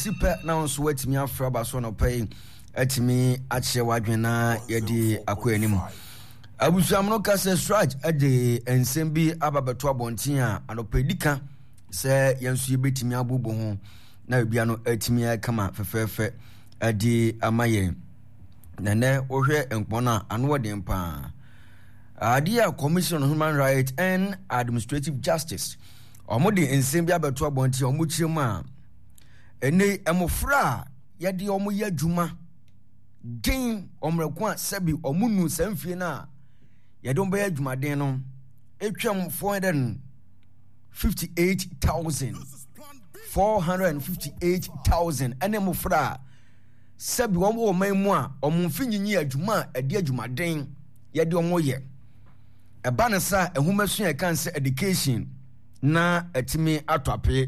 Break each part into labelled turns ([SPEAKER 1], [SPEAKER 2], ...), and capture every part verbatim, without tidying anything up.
[SPEAKER 1] sipe na onso watimi afra ba so no pay atimi ache wadwena yedi akoanim abusuamno kase strike ade ensem bi ababeto abonten a anopedika se yenso yebetimi abobo ho na bia no atimi kama fefefe ade amaye nene ohwe enkpona anode mpa adia Commission on Human Rights and Administrative Justice omode ensem bi abeto abonten omuchirem a ene emofra yede omo yadwuma den omreko a sabi omunu samfie na yede omba yadwuma den no etwam four hundred fifty-eight thousand four hundred fifty-eight thousand ene emofra sabi omo omanmu a omumfinyinyi adwuma ade adwuma den yede omo ye eba ne sa ehumasu e kan se education na atimi atwape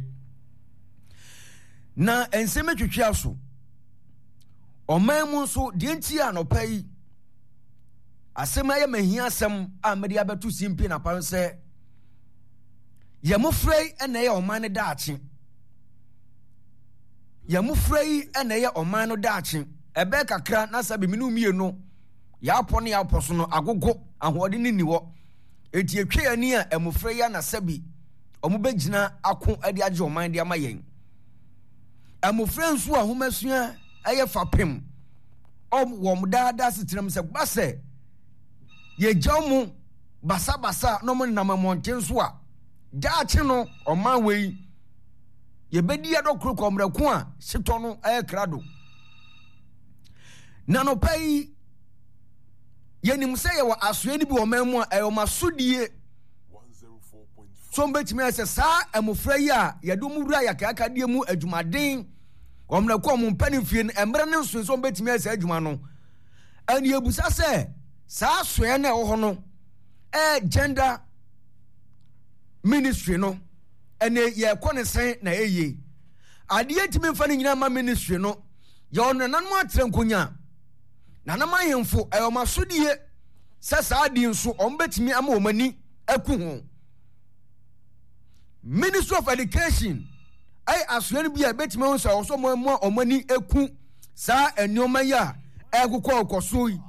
[SPEAKER 1] na enseme twetwa so omanmu so de nti anopai asema ye mahia asem a mede abeto simpi na pan se ye mofrei ene ye oman ne daache ye mofrei ene ye oman no daache ebe kakra na sabe minu mie no ya pone ya poso no agogo ahode ni niwo eti etwe ani a emofrei ya na sabe omubegina ako ade age oman de amayen amofrei nso ahomasua aye fapem om wom daada sitrem se gbase ye jamu basa basa no mo namamonten so a daache no oman wei ye bedi adokro komrako a sito no aye krado nano pai yenim se ye wa asoe ni bi oman mu a ayo masodie so mbetimi ase sa amofrei a ye do mura yakaka die mu adwumaden omna ko mo mpani fie embre ne nso so betimi asa adwuma no ani ebusa se sa soe na wo ho no eh gender ministry no ene ye ko ne sen na eye ade etimi mfa ne nyina ma ministry no ye ono nan mo atre nkonya nanam ahemfo e o masodie se sa adi nso o betimi ama o mani aku ho Ministry of Education ai asuen bia betime won so so mo mo omani eku sa enioma ya egukọ okoso yi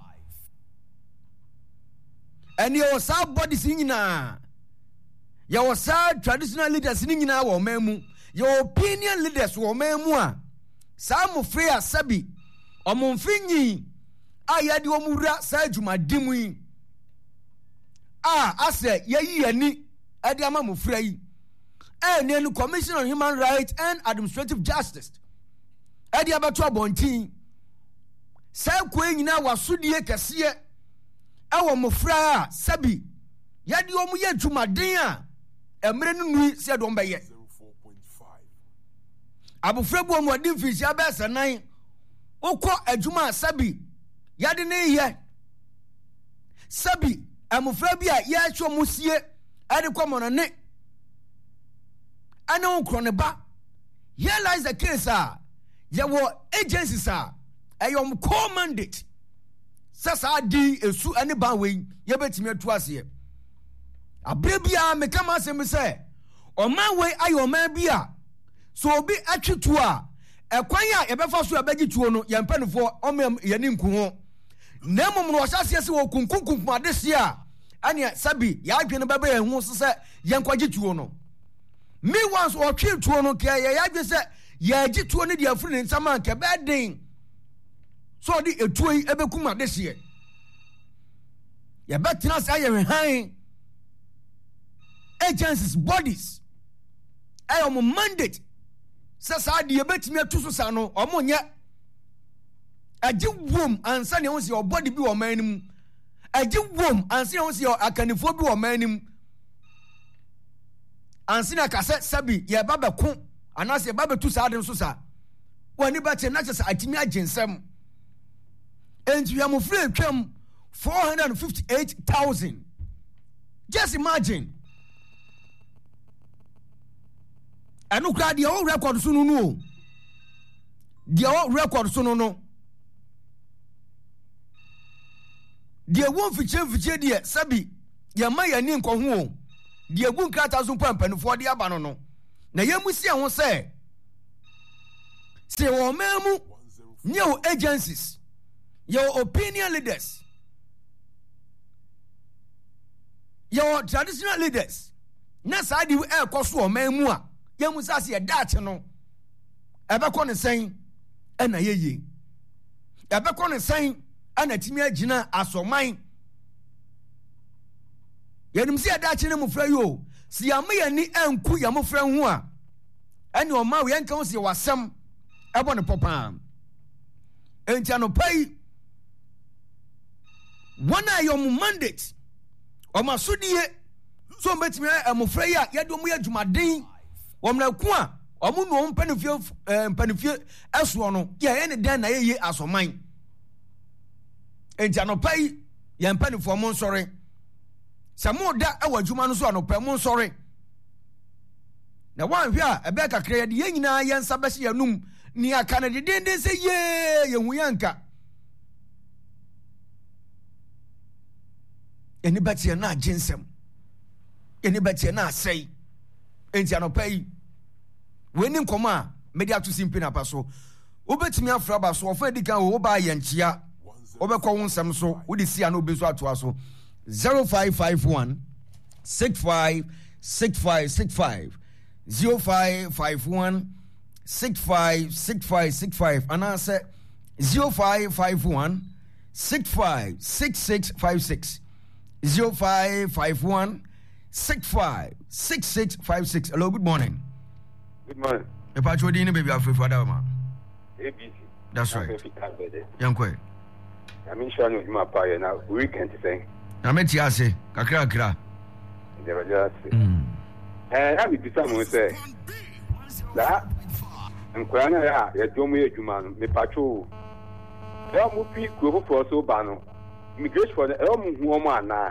[SPEAKER 1] eni o sa bodies nyina ya o sa traditional leaders nyina wo mamu ya opinion leaders wo mamu a sa mo free asabi omomfinyi ayade omura sa adwumadimu yi a ase yeyi ani ade ama mo free yi and the Commission on Human Rights and Administrative Justice. Edi abeto abontin. Sa kwe nyina wasodie kese e wo mofra a sabi. Yade omu ye dwumaden a emre nunu se do mbeye. Abofra bu omu adi mfisi abesa nan. Okọ adwuma sabi. Yade ne ye. Sabi amofra bi a ye atwo musie ade komono ne ana onkro ba realize the case ah ya wo agencies ah ayom core mandate sasa di esu ani ba we ye betimi atu ase abrebia me kama asem se o man we ayo man bia so obi atwetu a ekwan a ye befa so abagituo no ye mpanifo o me ye ni nku ho na mom no osase se wo kunkunkum adese a ania sabi ya adwene baba ye hu se ye nkwagituo no me once or three to no care ya ya say ya gituo ne dia firi nsama nke bedin so di etuo ebekuma this year ya betina say ya han agencies bodies ayo mo mandate sasa di ebetimi atuso sa no omonye agi wom ansa ne ho se body bi wo manim agi wom ansa ne ho se akanifo bi wo manim ansina kase sabi ye baba ko anase baba tu sa de so sa wani ba che na che sa atimi agensem entu ya mo free twam four hundred fifty-eight thousand. Just imagine anu kra de o record so no no de o record so no no de won fiche fiche de sabi ye ma ya ni nko ho de egu nkrata so pampanufo de aba no no na yemusi ho se say wo memu new agencies your opinion leaders your traditional leaders na sadi e koso o memu a yemu sase e dache no ebe ko ne sen e na yeye ebe ko ne sen ana timi agina asoman yenim se e dache ne mufra yo si yame yani anku yamufra hu a ene o ma we yanka wo se wasem ebo ne popa enti anopai wana your mandate o masudie so metimi amufra ya yado mu adwumaden wo mna ku a o mu no mpanifie mpanifie eso no ye ene den na ye asoman enti anopai ye mpanifo mo nsore samoda e wadwuma no so anopai mo nsore na wan hwe a ebe kakra ye de nyina ye nsa be hye yanum ni aka na de den se ye ye hu yanka eni batie na agensem eni batie na asai enti anopai weni nkoma a medi ato simpi na paso obetimi afra ba so ofa dika wo ba ye nchia obekọ wo nsem so wo de sia na obeso ato aso zero five five one six five six five six five zero five five one six five six five six five and answer zero five five one six five six six five six zero five five one six five six six five six. Hello, good morning.
[SPEAKER 2] Good morning.
[SPEAKER 1] The patrol didn't baby after father man.
[SPEAKER 2] A B C.
[SPEAKER 1] That's right. Young Quay.
[SPEAKER 2] I mean, sure, you my power now. Weekend thing.
[SPEAKER 1] I met you, I say, Kakra Kra.
[SPEAKER 2] Never just. And I will be someone say that. And Kwana, yeah, you don't me a human, me patrol. There will be go for so bano. Immigration for the Elm woman now.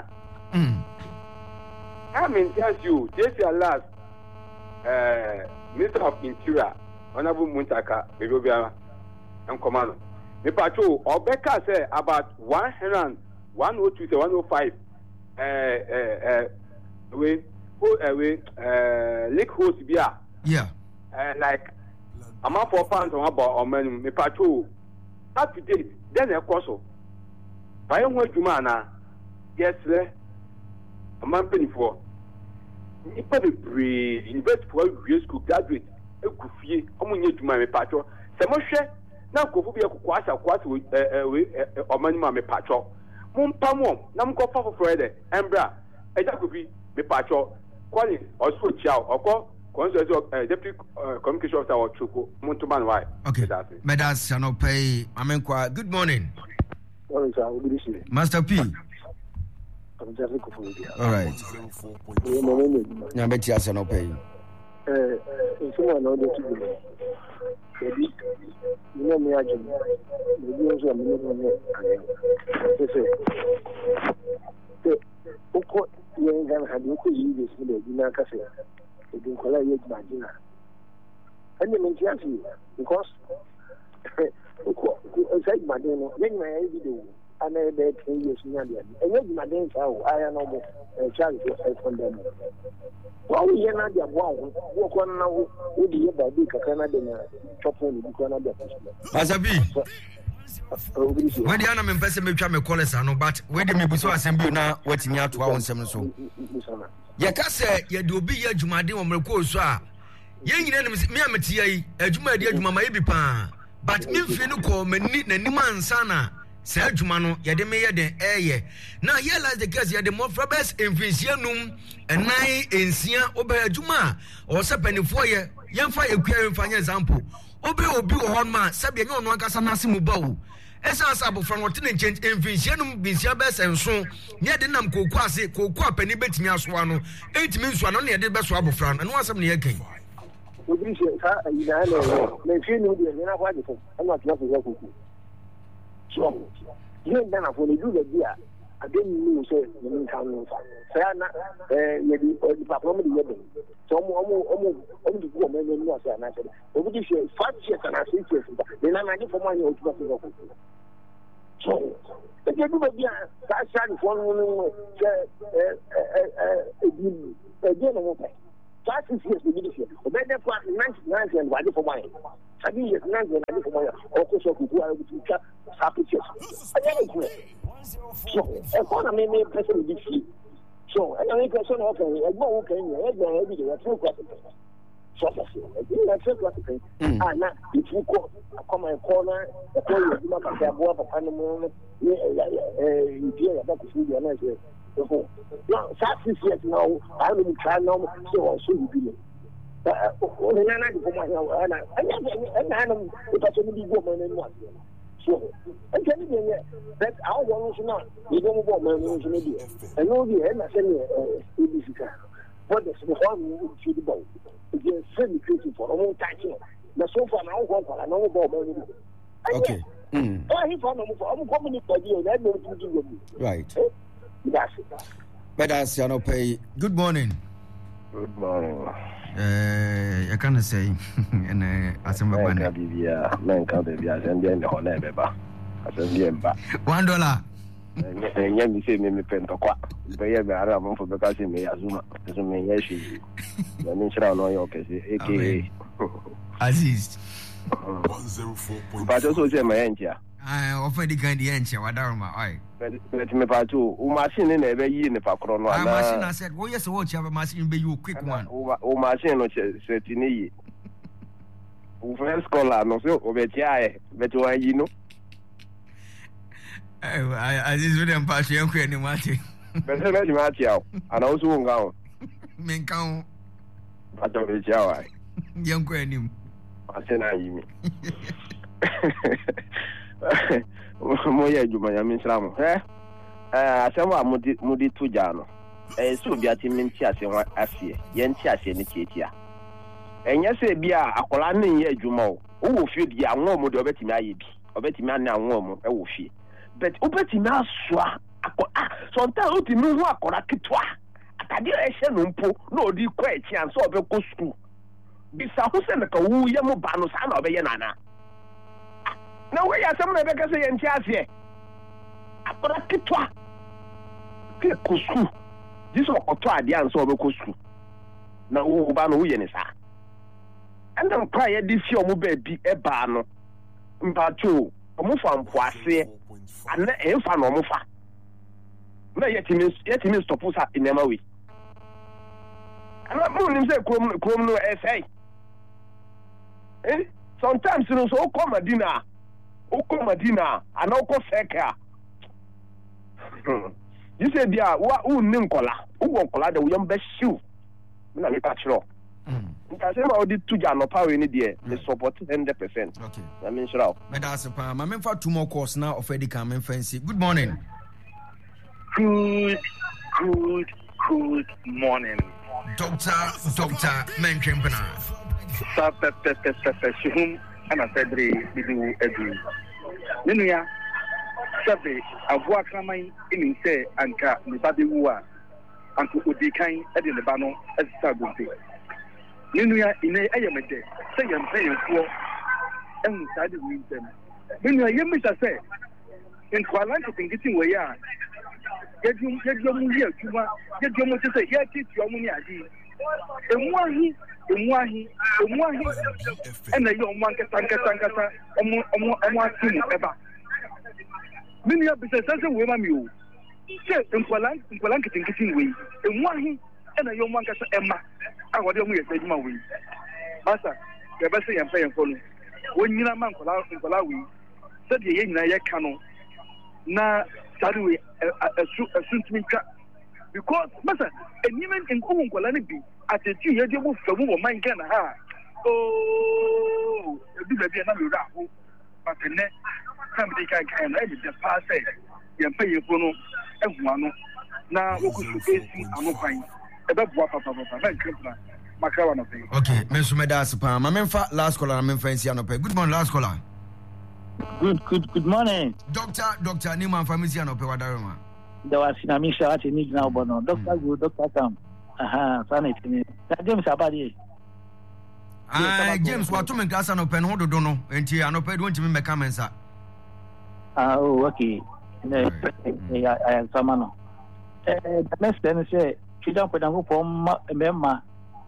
[SPEAKER 2] I mean, tell you, this is last. Uh, Minister of Interior, Honorable Muntaka, Berobiana, and Commando. The patrol, or Becca say about one hundred, one oh two to one oh five, uh, uh, uh, we, uh, we, uh, Lake Host Bia.
[SPEAKER 1] Yeah.
[SPEAKER 2] Uh, like, I'm up for pounds on about or men, the patrol, up to date, then a course. By a word, Jumana, yes, sir, a man penny for. Nipa bebree university for graduate school graduate ekufie omo nye dwuma me patro se mo hwe na kofu bi ekokwa asa kwase we omani ma me patro mo mpamo na mko fa foforo de embra eja kofi me patro calling also chiao oko consultant deputy communication officer or chuko montoman why
[SPEAKER 1] okay medas no pay amenkwa good morning
[SPEAKER 3] morning sir good evening
[SPEAKER 1] Master P. All right. Nyambeti asa no pay.
[SPEAKER 3] Eh, so one order to do. Maybe you know me agent. Maybe also I'm not me. Say, oko yenga hadi ko yi this le dina kase. E din kola ye magina. Ani men tiasi because oko sai magina yenga ya video. And I bet ten years in India. And then my days are I am almost a child from them. Well, we are not the one. Walk on now. Would you ever be a Canadian chop on the Canada?
[SPEAKER 1] Masabi. When the animal person may try to call us, but where the maybe so assembly now, what's in your two hours seven so. Yakase, you do be a Jumadi or Mercosa. Young enemies, me, I'm a T A, a Jumadi, Mama Ebipa. But if you call me, Niman Sana. Say Jumano, Yademe Yaden Aye. Now, ye like the case, Yadem Mofrabes, Infinicianum, and nine in Sia, Obe Juma, or Sapany for ye, young fire carrying fine example. Obe Obu Horma, Sabian no Casanasimu Bow. As I saw from what didn't change Infinicianum, Bisiabes, and so, Yadenam Coquasi, Coqua Penny Bet Miaswano, eight minutes one only a dead best rubber frown, and was some near king.
[SPEAKER 3] We didn't say, you know, you know, I'm not nothing else. So, you then for the do the beer. I didn't know say the mean town. Sayana, eh, maybe the papa of the wedding. So, almost almost almost go men and was an answer. Over this year, five years and I six years, then I'm ready for money to go. So, if you do the beer, that's one, eh, eh, eh, eh, again, okay. Five six years we need it. But then for ninety nine and why for mine. Seven years nine and why for mine. Of course, we go out to cap happy years. So, economy may person be free. So, and any person okay, a more okay, every day, a few questions. So, I feel like and now if you go come a corner, a corner, you might have one of animal, you hear about the food, and I say, no, six years now, I will try now, so I should be. Only nine for my and I am the person be woman and one. So, I tell you, that's our one is not. You don't want my maybe. I know the end, I say, uh, what is the one to the boat? It's very critical for a long time. The so far now, one for another ball.
[SPEAKER 1] Okay. Mm. Right.
[SPEAKER 3] That's it.
[SPEAKER 1] But as you know, pay. Good morning.
[SPEAKER 4] Good morning.
[SPEAKER 1] Uh, I can't say, and uh, as I'm a man,
[SPEAKER 4] man can't be as and then the whole never. As a game back.
[SPEAKER 1] One dollar.
[SPEAKER 4] And yet, you see me pentaqua. But yeah, I am for because in me as a man, yes, she. I mean, I know your case, aka
[SPEAKER 1] Aziz.
[SPEAKER 4] But also, my angel.
[SPEAKER 1] I offer the kind of answer, whatever my eye.
[SPEAKER 4] Let me part two. O machine in every year in the Pacron.
[SPEAKER 1] I machine, I said, well, yes, watch have a machine, be you quick one.
[SPEAKER 4] O machine, which is certainly. First scholar, no, so, but yeah, but you know.
[SPEAKER 1] I just wouldn't pass you any matter.
[SPEAKER 4] But let you match out, and also won't go.
[SPEAKER 1] Men count.
[SPEAKER 4] I don't reach out.
[SPEAKER 1] Young Quenim.
[SPEAKER 4] I said, I mean. Moya Juma, I mean, Slam. Eh? Uh, someone moody to Jano. A Soviet Mintias and what I see, Yentias and Nikia. And yes, a beer, a colani ye Jumo, who will feed young woman of Betty Maybe, or Betty Man and woman, a woofy. But Betty Maswa, sometimes you know what Corakitwa. I didn't know, no, the question, so I'll go school. Bisa Hussein, the Kawu Yamubano, son of a Yanana. Now, where are some Rebecca say and Chassie? Akorakitwa. Kusu. This was a try the answer of a Kusu. Now, Ubano Yenisa. And I'm crying this year, Mubaby, a bano. Mpacho, a Mufan Poisse, and a fan or Mufa. No, yet he means, yet he means to put her in Emily. I'm not moving him say, Come no S A. Eh? Sometimes you know, so come a dinner. Oko Madina, and Oko Seka. You said, yeah, who Ninkola, who won't call the young best shoe. No, you catch law. I say, I did two Jano power in the they support one hundred percent. Okay. I mean, sure.
[SPEAKER 1] But that's a palm. I'm in for two more courses now of Eddie Carmen Fancy. Good morning.
[SPEAKER 5] Good, good, good morning.
[SPEAKER 1] Doctor, Doctor Menchempana.
[SPEAKER 5] Sir, Pepper, Pepper, Pepper, and I said, we do agree. Ninia, Sabe, a walk in in say, and car, the baby who are, and could be kind at the Bano as Sabuti. Ninia, in a Ayamete, say I'm paying for, and decided to meet them. Ninia, you must say, in Kuala Lumpur, getting where you are. Get you, get your money, get your money to say, yes, it's your money. And one. Umwahi, Umwahi, and the young one can tank a tank a one team ever. Many of the sense of women you said in Poland, in Polanket in kitchen way, Umwahi, and a young one can say Emma. I would only say my way. Master, the best thing I'm paying for you. When you're a man for out in Palawi, said the Yen Cano, na Sadui, a soon to me. Because, Master, and even in Kumalani, at the two years, you move from woman, mine can ha. Oh, you do be another raffle, but the next somebody can can edit the past. You pay your phone, and one. Now, who could face me? I'm not fine. About what Papa, Macaron of thing.
[SPEAKER 1] Okay, Mister Medaspa, my men fat last caller, I'm in fancy. Good morning, last caller.
[SPEAKER 6] Good, good, good morning.
[SPEAKER 1] Doctor, Doctor Newman, Family, and Opewadarama.
[SPEAKER 6] There was in a mission at need now, but no, Doctor Good, Doctor Sam. Aha, sanity. James Abadi.
[SPEAKER 1] Ah, James, what to make us an open hold, don't know, and she an open to me comments.
[SPEAKER 6] Ah, oh, okay. I am Samano. The next then say, she don't put a hoop on a member,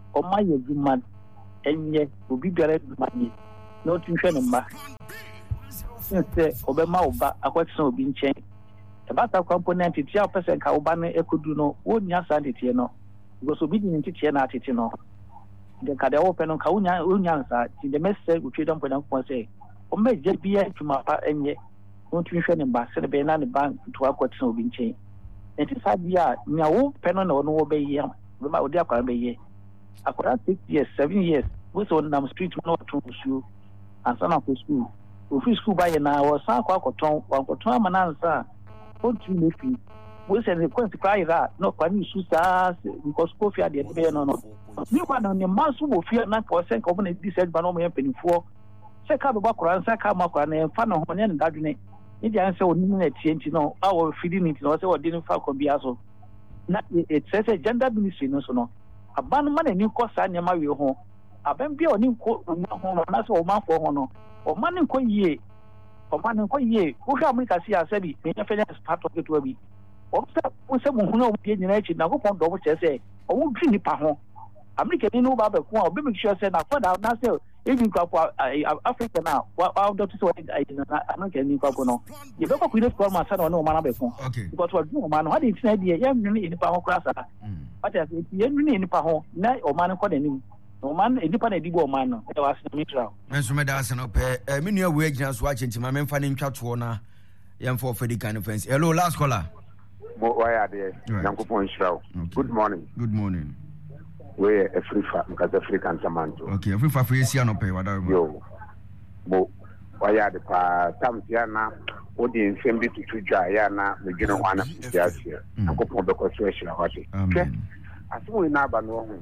[SPEAKER 6] ọma yɛ adwuma ɛnyɛ obi biara adwuma yɛ na ɔtunhwɛ ne mma sɛ ɔbɛma wo ba akɔtena obi nkyɛn ɛbata component tia pɛsɛ nka wo ba no ɛkɔdu no wonya saa nteteɛ no because obi di ne nteteɛ na atete no de ka de wɔpɛ no nka wonya wonya nsa ti de mɛsɛ wotwe dɔm pɛ no sɛ ɔma gya bia adwuma pa ɛnyɛ na ɔtunhwɛ ne mba sɛ bɛyɛ na ne ba to akɔtena obi nkyɛn nti saa bia nya wo pɛ no na ɔno wɔbɛyɛ bɛma ɔde akwara bɛyɛ akwara six years seven years wo sɛ ɔnam street mu na ɔto nsuo ansa na akɔ school ofiri school ba yɛ na wɔsan akɔ akɔtɔn wakɔtɔn ama no ansa a ɔntumi na fi wo sɛ ne kwanti kora ayerɛ a na ɔkwa ne su saa because school fee adeɛ bɛyɛ no no ne kwa na ne mma nso wɔ fie na nka ɔsɛ nka ɔmo na di sɛ adwuma na ɔmo yɛ mpanimfoɔ sɛ ka bɛbɔ akora nsa ka ma akora na ɛmfa ne ho ne ne dadwene ne deɛ sɛ ɔnim no atie nti no a wɔfidi ne nti na ɔsɛ wɔde no fa akɔ bia so na ɛkyerɛ sɛ gender ministry no so no aba no ma n'ani nkɔ saa nneɛma wie ho aban bia ɔne nkɔ ɔma ho no anaasɛ ɔmanfoɔ ho no ɔma ne nkɔ yie ɔma ne nkɔ yie wohwɛ amerika si asɛ bi menya fɛ ne pastor ketewa bi ɔsɛ wosɛ mo hunu a wodie nyinaa akyi nyankopɔn dɔm kyerɛ sɛ ɔwo dwi nipa ho amerika ni no woba abɛko a ɔbɛmɛ sure sɛ nakɔ da na sɛ ebi nkwafo africa na wadɔto sɛ wɔde amerika ni nkwafo no yɛbɛkɔ kɔ ne sukuu ama sɛ na ɔne ɔma no abɛko because wadwi ɔma no hade ntina deɛ yɛnwene nipa ho koraa saa wate ase yɛnwene nipa ho na ɔma no kɔ n'anim ɔman nipa na edi bɔ ɔman no ɛwɔ asena mi tura.
[SPEAKER 1] nso mɛ da ase no pɛ ɛ mi nua wo egyina so akyɛ nti ma mɛ nfa ne ntwa toɔ na yɛn fɔ fɛdi kan ne fɛnsi hello last caller.
[SPEAKER 7] mo wáyà adeɛ nyankopɔn nhyira wo good morning.
[SPEAKER 1] good morning.
[SPEAKER 7] weyɛ afirifa nkasa afirika nsamanto.
[SPEAKER 1] okay afirifa fɛ esi anɔpɛ wada wo.
[SPEAKER 7] yo mo wáyà ade paa tam tia na o de nsɛm bi tutu dwa ya na medwene ho ana fi aseɛ nyankopɔn bɛkɔ so ahyira hɔ de. hwɛ asɛm yi n'aba no ho.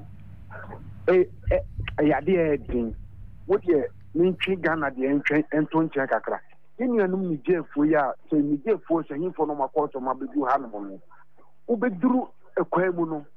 [SPEAKER 7] ɛyade din wo deɛ mentwe ghana deɛ ɛnto nkyɛn kakra yɛ nuanom nigyeefoɔ yi a sɛ nigyeefoɔ sɛ hemfoɔ no makɔɔ sɛ mabɛdu ha nom no wobɛduru akwaa mu no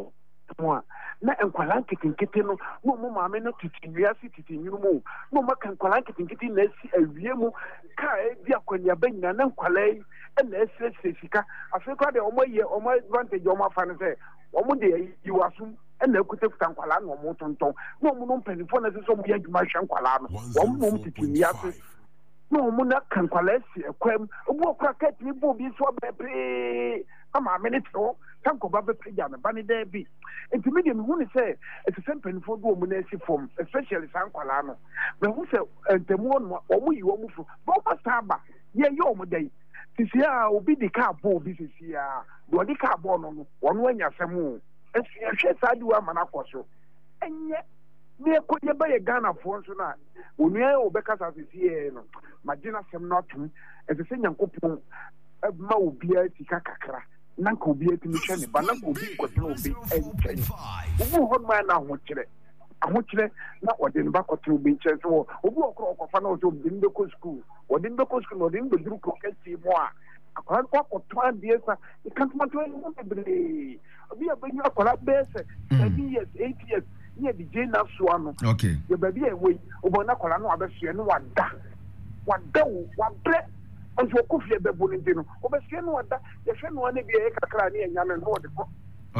[SPEAKER 7] mu a na nkwalaa nketenkete no na ɔmo maame no tete nnua se tete nwunu mu na ɔmaka nkwalaa nketenkete na asi awie mu kaa ɛdi akɔneaba nyinaa na nkwalaa yi ɛna asirasira sika afei koraa deɛ ɔmo yɛ ɔmo advantage ɔmo afa no sɛ ɔmo deɛ yiwasom ɛna ekutakuta nkwalaa na ɔmo tontɔn na ɔmo no mpanimfoɔ na ɛsɛ sɛ ɔmo yɛ adwuma hwɛ nkwalaa no ɔmo na ɔmo tete nnua se na ɔmo na ka nkwalaa si ɛkwam obi ɔkora kɛtiri bɔ obi nso abɛɛpee na maame ne te hɔ ka nkɔba bɛpagya ne ba ne dɛn bi nti mi deɛ mi hu ne sɛ ɛte sɛ mpanimfoɔ bi ɔmo na asi fam especially saa nkwalaa no mɛ hu sɛ ntamu ɔno ɔmo yi ɔmo fo na ɔmo asa aba yɛyɛ ɔmo dɛn sisi a obi de kaa bɔ obi sisi a deɛ ɔde kaa bɔ no no ɔno anya asɛm o esi ɛhwɛ saa de wa ama n'akɔ so ɛnyɛ ne ɛkɔ yɛ bɛyɛ ghanafoɔ nso na onua yɛ ɔbɛkasa sisi yɛ no magye n'asɛm no atum ɛsɛ sɛ nyankopɔn ɛma obiara sika kakra na nka obiara tumi hwɛ ne ba na nka obi nkɔtena obi ɛnkyɛn obi hɔ nom a na ahokyerɛ ahokyerɛ na ɔde ne ba kɔtena obi nkyɛn so obi wɔ korɔ ɔkɔfa na ɔsɛ ɔde ne bɛkɔ sukuu ɔde ne bɛkɔ sukuu na ɔde ne bɛduru kuro kɛseɛ mu a akwadaa no akɔtɔ adeɛ sa nkantomato ɛyɛ mu bebree obi a bɛnyi akwadaa bɛyɛ sɛ seven years eight years ne yɛ de gye na soa no yɛ baabi a ɛwɔ yi ɔbɛn na akwadaa no abɛsoɛ no wada wada wo wabrɛ nso ɔkɔ fie bɛbɔ ne nti no ɔbɛsoɛ no wada yɛhwɛ no ne bi ɛyɛ kakra ne yɛnya no na ɔde kɔ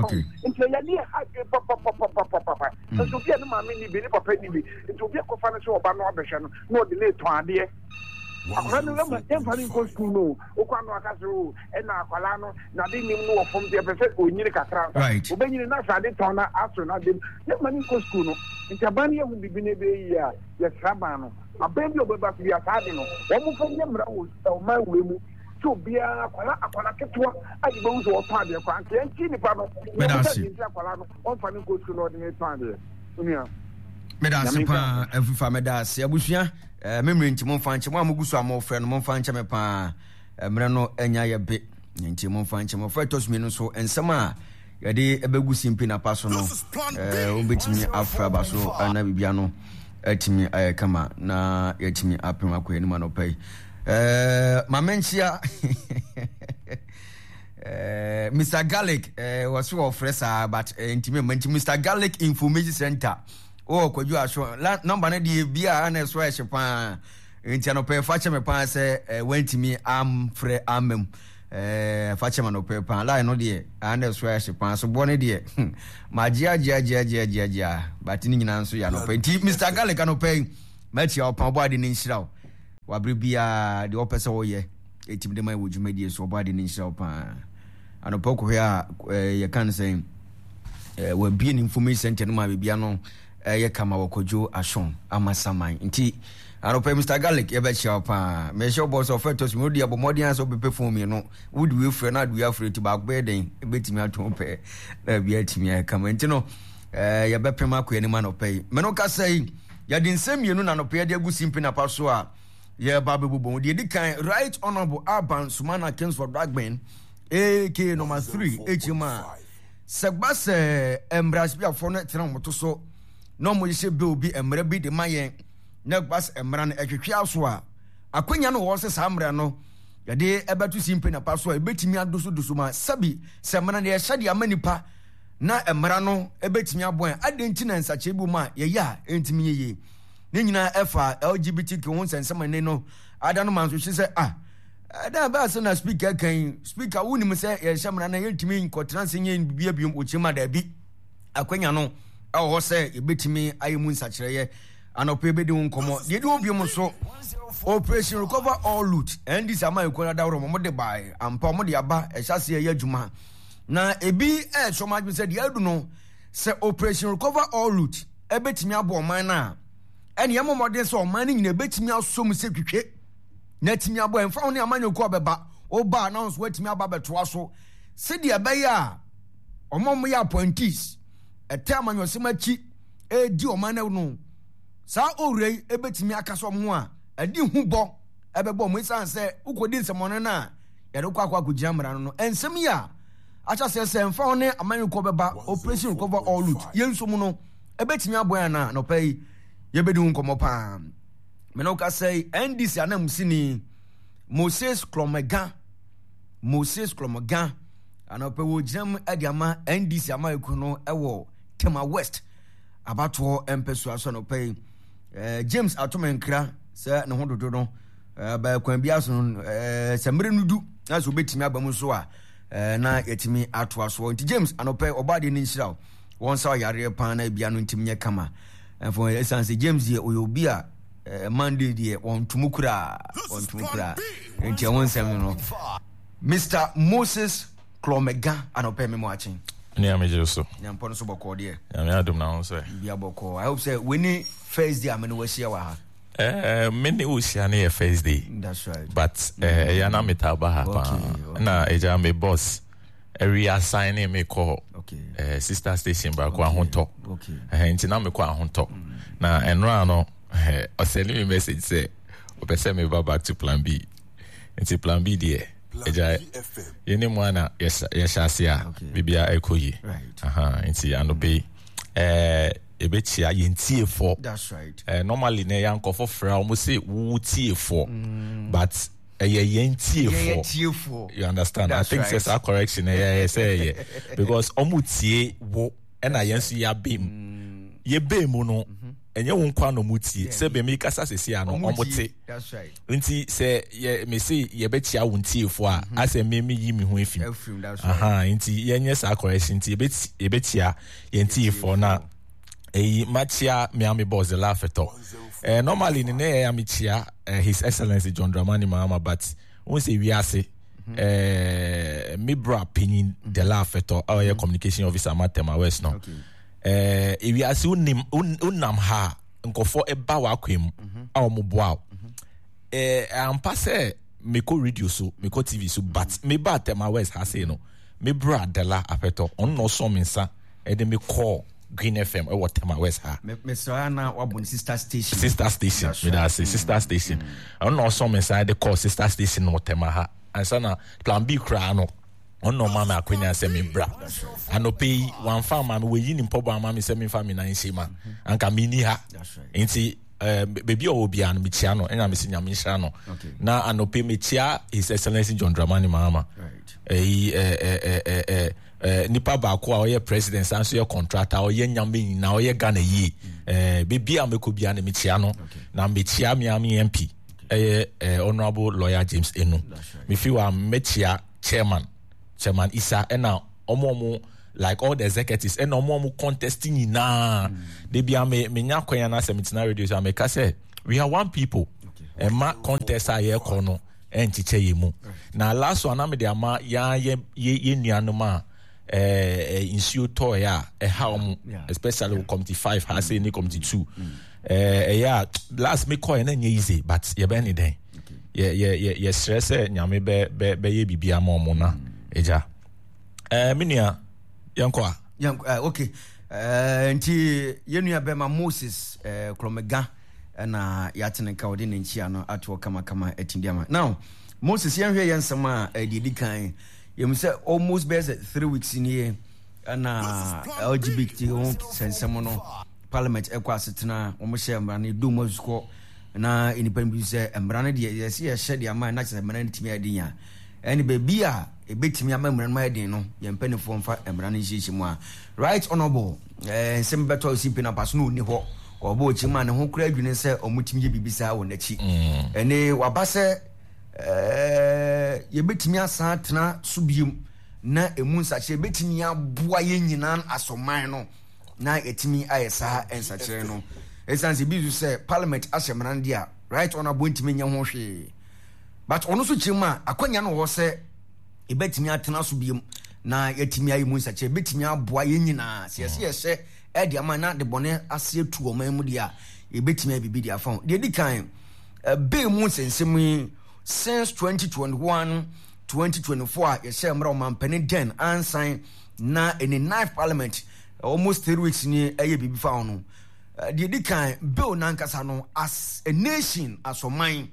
[SPEAKER 7] nti ɛyɛ ne yɛ ha dwe papapapapapa nso obi a ne maame ni bi ne papa ni bi nti obi akɔfa no sɛ ɔba no abɛhwɛ no na ɔde ne ɛtɔn adeɛ akwara no lama yɛmfa no nkɔ sukuu no wokɔ ano aka sɛ o ɛna akwara no nade nim no wɔ fam nti ɛpɛ sɛ ɔnyini kakra nsa wobɛnyini na sɛ ade tɔn no aso no ade mu yɛmfa no nkɔ sukuu no nti aban no yɛhu bibi no ɛbɛyi a yɛsra ban no aban bi a ɔbɛba so bi asaa de no wɔn mfa nyɛ mmara wɔ ɔman wei mu sɛ obiara akwara akwara ketewa a yɛbɛhu sɛ wɔtɔn adeɛ kora nti yɛnkyi nipa no yɛmfa nti akwara no ɔmfa no nkɔ sukuu no ɔde ne tɔn adeɛ onua
[SPEAKER 1] meda ase paa afifa meda ase abusua memory nti momfa nkyɛ mo a mogu so a mofrɛ no momfa nkyɛ me paa mmerɛ no anya yɛ be nti momfa nkyɛ mofrɛ tɔsumi no so nsɛm a yɛde ɛbɛgu simpi napa so no wobɛtumi afrɛ aba so ana biribia no atumi ayɛ kama na yɛatumi apem akɔ anim anɔpa yi ma menkyia Mister Garlic wɔso wɔfrɛ saa but ntimi ma nti Mister Garlic Information Center oh kwadwo aso number na de bia na so ahye pa nti anopɛ fa che me pa sɛ wantimi am frɛ amam eh fachema no pepa line no de ande so ya shepan so bone de magia gia gia gia gia gia but ni nyina nso ya no penti Mister Garlic no pay machi opa body ni nhira wa brebia de opese wo ye etim de mai wo dwumadi so body ni nhira opa anopoko ya ye kan say eh we be information center no ma bibia no eh kama wakojo ashon amasaman nti anope Mister Garlic e be chia pa me show boss of fetos me odi abomodi an so be phone me no would we free na do you free to back bed den e betimi aton pe na bia timi kama nti no eh ye be pema ko ani ma no pe me no ka say ya din samienu na no pe de agu simpi na paso a ye ba be bobon de dikan Right Honorable Aban Sumana Kingsford Dagben A K number three H M A Segbase embras bia for no tena moto so no mo yise bill bi emra bi de mayen na gbas emra no etwetwe aso a akwanya no wo se samra no yade ebetu simpe na paso e betimi adoso doso ma sabi semra na ye hyade amanipa na emra no ebetimi aboan adenti na nsache bu ma ye ya entimi yeye ne nyina efa L G B T Q won sensema ne no ada no manso hye se ah ada ba se na speaker kan speaker woni me se ye hyamra na yentimi nkotran se nye bibia biom ochima da bi akwanya no awo se ebetimi ayemu nsakireye anope bedi nkomo de de obiom so Operation Recover All Loot and this am ikona da ro mo de bai ampa mo de aba e hyase ye adwuma na ebi e so ma se de adu no se Operation Recover All Loot ebetimi abo man na ene ye momode se o man ni nyina ebetimi asom se twetwe na timi abo emfa woni amanyo ko beba oba announce wetimi aba beto aso se de abaye a omom ya appointees ete amanyo se machi e di oman na no sa orei ebetimi akaso mo a adi hu bo ebebo mo isan se ukodi nsemono na ya do kwa kwa kujia mra no ensem ya acha se se emfa woni amanyo ko beba Operation Recover All Loot yensom no ebetimi abo ya na no pay yebedi hu komo pa menoka say N D C anam sini Moses Klomegan Moses Klomegan anope wo jam adiama N D C ama ekuno ewo Tema West abato empeso aso no pay eh James Atomenkra se ne hododo no eh ba kwan bia so eh semre nudu na so betimi abamu so a eh na yetimi ato aso nti James anope obade ni nhira won sa yare pan na bia no ntimi nye kama for essence James ye oyobia Monday die on tumukura on tumukura enti won sem no Mister Moses Klomegan anope me mo achin
[SPEAKER 8] ni ameje so
[SPEAKER 1] nyampo no so boko de
[SPEAKER 8] ya me adom na won say
[SPEAKER 1] bia boko I hope say we ni first day amene we share wa ha
[SPEAKER 8] eh me ni o share na first day
[SPEAKER 1] that's right
[SPEAKER 8] but eh ya na metaba ha pa na eja me boss every assign me call
[SPEAKER 1] okay
[SPEAKER 8] eh sister station ba ko ahonto
[SPEAKER 1] okay
[SPEAKER 8] eh enti na me ko ahonto na enra no eh o send me message say o pese me back to plan B enti plan B there eja yene mo ana yes yes asia bibia ekoyi aha enti anope eh ebechia yentie for
[SPEAKER 1] that's right
[SPEAKER 8] eh normally na yanko for fra almost say wo tie for but eh yentie for you understand that's I think right. Says a correction eh say yeah because omutie wo na yensu ya bem ye bem no enye won kwa no mutie se be me kasa sese ano omote
[SPEAKER 1] that's right
[SPEAKER 8] nti se ye me say ye betia wontie fo a ase me me yi me ho afim aha nti yenye sa correction nti ye betia ye ntie fo na e machia me am boss the lafeto eh normally ne ne am chia His Excellency John Dramani Mahama but won say we ase eh me bra pinin the lafeto our communication officer Matema West no eh ewi ase unim unam ha nkofo eba wa kwem a omoboa eh ampa se me ko radio so me ko T V so but me ba Tema West ha say no me bra dela apeto on no so mensa e de me call Green F M e what Tema West ha
[SPEAKER 1] me so na wabon sister station
[SPEAKER 8] sister station me da say sister station on no so mensa de call sister station no Tema ha ansa na plan B kra no on no mama akwenya se me bra anope one farm mama we yin impobo mama se me family na nshima anka mini ha enti baby o bia no metia no enya me se nyame nhira no na anope metia His Excellency John Dramani Mahama eh eh eh eh eh nipa ba ko a oye president sanso ye contractor oye nyame na oye Ghana yi eh baby a meko bia na metia no na metia me am M P eh, eh, Honorable Lawyer James Enu. Me feel I'm Mechia chairman, Chairman Isa, and now Omomo, like all the executives, and Omomo contesting in na. They be a me me nyakwa na semitina radio. So I make say we are one people. And ma contest a ye kono and chiche yemu. Na last one I'm the ama ya ye ye ye nuanuma. Uh, ensure toya a how especially yeah. Committee five has say ni committee two uh, yeah last me call and easy but ye be ni den yeah yeah yeah yeah stress nyame be be be ye bibia ma omo na eja eh minia yanko a
[SPEAKER 1] yanko okay eh nti yenua be ma Moses eh Kromega na yatene ka odi nchia no ato kama kama etindiama now Moses yenhwe yensema eh di kan you say almost best three weeks in here and uh L G B T sensamono parliament ekwasetena omo mrani do mosko na independent say mrani de yes ye share dia man na che mrani timi adinya any baby a e betimi ama mrani ma adin no ye mpanifo mfa mrani hyihi mu a right honorable eh sem beto C P na pass no ni ho obo chima ne ho kura adwene say omutimi ye bibisa wo nachi ene wabase eh ye betimi asa tena subium na emu nsache betimi aboa ye nyina asoman no na etimi ayesa ensache no esanse bizu say parliament ashemran dia right honorable ntimi nya ho hwe but ono so chima akwanya no wo say e betimi atena subium na yetimi ayi mu nsache betimi aboa ye nyina siese yehye e dia man na de bone ase tu o man mu dia e betimi abibi dia fa de di kan be mu sensemi since twenty twenty-one twenty twenty-four ye share mra man pen den ansan na in the ninth parliament almost three weeks ni eye bibi fa ono the di kan bill nankasa no as a nation as o man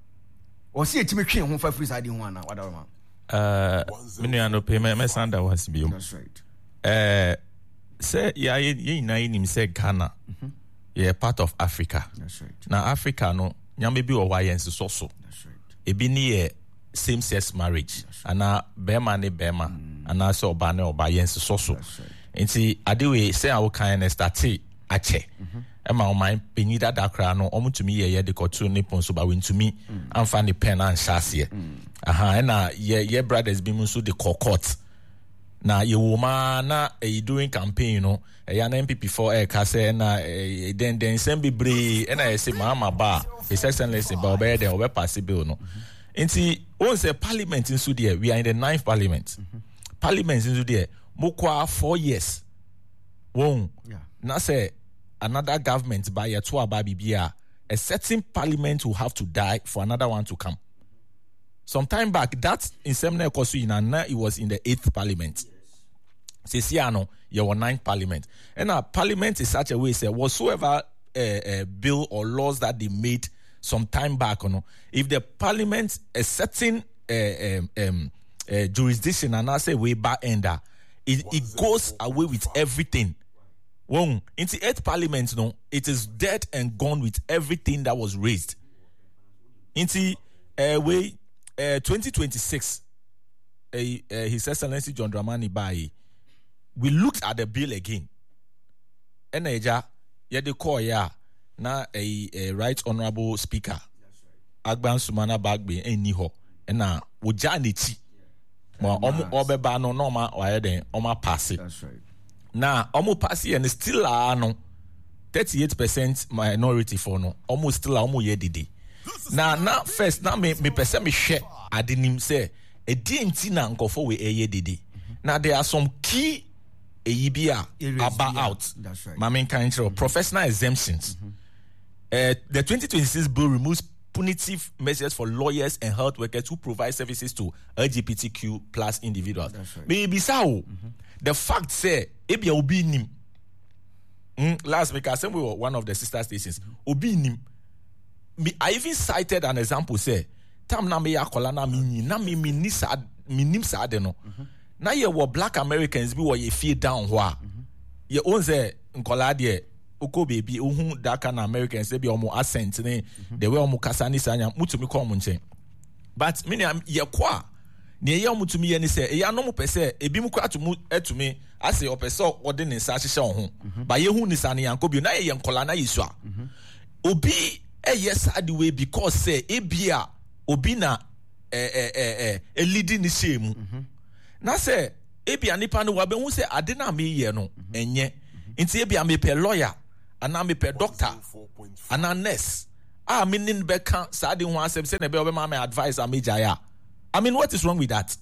[SPEAKER 1] o se etimi twen ho fa free side ho ana wada ma
[SPEAKER 8] uh menu no pay me sanda was bi
[SPEAKER 1] that's right
[SPEAKER 8] eh say ya ye na nim say Ghana mm-hmm. Yeah, part of Africa
[SPEAKER 1] that's right
[SPEAKER 8] na Africa no nyame bi o wa yense so so ebi ni same sex marriage ana bema ne bema ana so oba ne oba yense so so nti adewe say awo kan na start ache e ma o man penida dakra no omutumi ye ye de kotu ne pon so ba wentumi amfa ne pen an hyase aha na ye ye brothers bi mu so de court na ye woman na e doing campaign no e ya na M P P four e ka say na den den sem bebre e na e say mama ba his excellency ba obe den obe pass bill no nti on say parliament in Sudan we are in the ninth parliament mm-hmm. Parliament in Sudan mokwa four years won yeah. Na say another government by a to aba bibia a certain parliament will have to die for another one to come. Some time back, that in Semna Kosu in Anna, it was in the eighth parliament. Sesiano, you were ninth parliament. And our parliament is such a way, say, whatsoever uh, uh, bill or laws that they made some time back, you know, if the parliament, a certain uh, um, um, uh, jurisdiction, and I say way back ender, it, it goes away with everything. Well, in the eighth parliament, no, it is dead and gone with everything that was raised. In the uh, way, Uh, twenty twenty-six, uh, uh, His Excellency John Dramani Bayi, we looked at the bill again. And uh, yeah, the call yeah, na a, a right honorable speaker, Agban Sumana Bagbe, and Niho, and now Ujanichi, well, omo obeba no norma or then oma pass it.
[SPEAKER 1] That's right.
[SPEAKER 8] Now, omo pass it and still ah no thirty-eight percent minority for no, almost still almost ye didi. Now, now first, now me me person me share. I didn't say a D N T na nkofo we eye dede. Now there are some key a yibia about out.
[SPEAKER 1] That's right.
[SPEAKER 8] Mamin kind of professional exemptions. Mm-hmm. Uh, the twenty twenty-six bill removes punitive measures for lawyers and health workers who provide services to L G B T Q plus individuals.
[SPEAKER 1] That's right.
[SPEAKER 8] Maybe so. Mm-hmm. The fact say ebi obi nim. Mm, last week I said we were one of the sister stations. Mm-hmm. Obi nim. Me, I even cited an example say tam na me yakola na me na me me ni sa me nim sa de no na ye wo black Americans bi wo ye fie down ho a ye on say nkola de oko baby ohun that kind Americans be omo accent ne the way omo kasa ni sanya mutumi ko omo nchen but me ye kwa ne ye omo tumi ye ni say e ya no mo pese ebi mu kwa to mu etumi ase opese o de ne sa hyehyɛ ho ba ye hu ni sa ne yanko bi na ye nkola na yesu a obi eh yes ade way because say ebia obi na eh eh eh eh leading the shame na say ebia nipa no wabe hu say ade na me ye no enye nti ebia me pe lawyer ana me pe doctor ana nurse ah me nin be kan sa ade ho asem say na be obe ma me advice am jaya. I mean, what is wrong with that?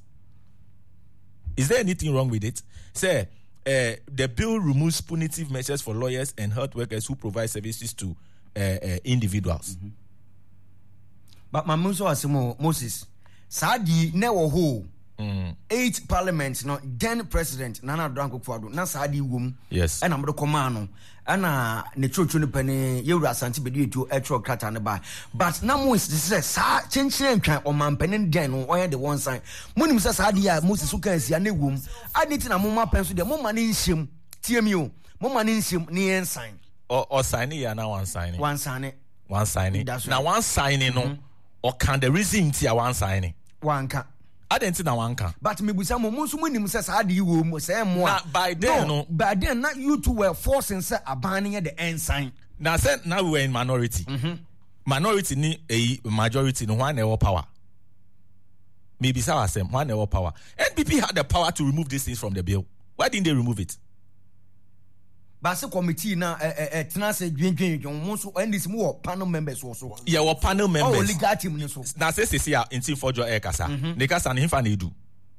[SPEAKER 8] Is there anything wrong with it? Say, uh, the bill removes punitive measures for lawyers and health workers who provide services to uh, uh, individuals.
[SPEAKER 1] Mm-hmm. But my Moses, Moses, Sadi never ho. Mm. Eight parliament, no, then president, Nana Dranko Kwado, na Sadi womb,
[SPEAKER 8] yes,
[SPEAKER 1] and I'm the command, and uh, the church on the penny, you are Santi Bedu to actual cat and the bar. But now, Moses says, Sa, change name or man penning den or the one side. Monim says, Adia, Moses who can see a new womb. I need to know more pencil, the more money in him, T M U, more money in him, near sign.
[SPEAKER 8] Or, or signing, yeah, now one signing.
[SPEAKER 1] One signing.
[SPEAKER 8] One signing.
[SPEAKER 1] That's
[SPEAKER 8] now,
[SPEAKER 1] right.
[SPEAKER 8] one signing, no, mm-hmm. or can the reason to one signing?
[SPEAKER 1] One can.
[SPEAKER 8] I didn't know one can.
[SPEAKER 1] But maybe some most women says, how do you say more?
[SPEAKER 8] By then, no,
[SPEAKER 1] by then, not you two were forcing say a banning at the ensign.
[SPEAKER 8] Now, said now we were in minority. Mm-hmm. Minority ni a majority no one ever power. Maybe so I said one ever power. N P P had the power to remove these things from the bill. Why didn't they remove it?
[SPEAKER 1] But the committee now, eh, say, drinking, most and this more panel members also.
[SPEAKER 8] Yeah, or panel members.
[SPEAKER 1] Oh, legal team.
[SPEAKER 8] Now, say, say, here in team for your air casa. They cast an infant do.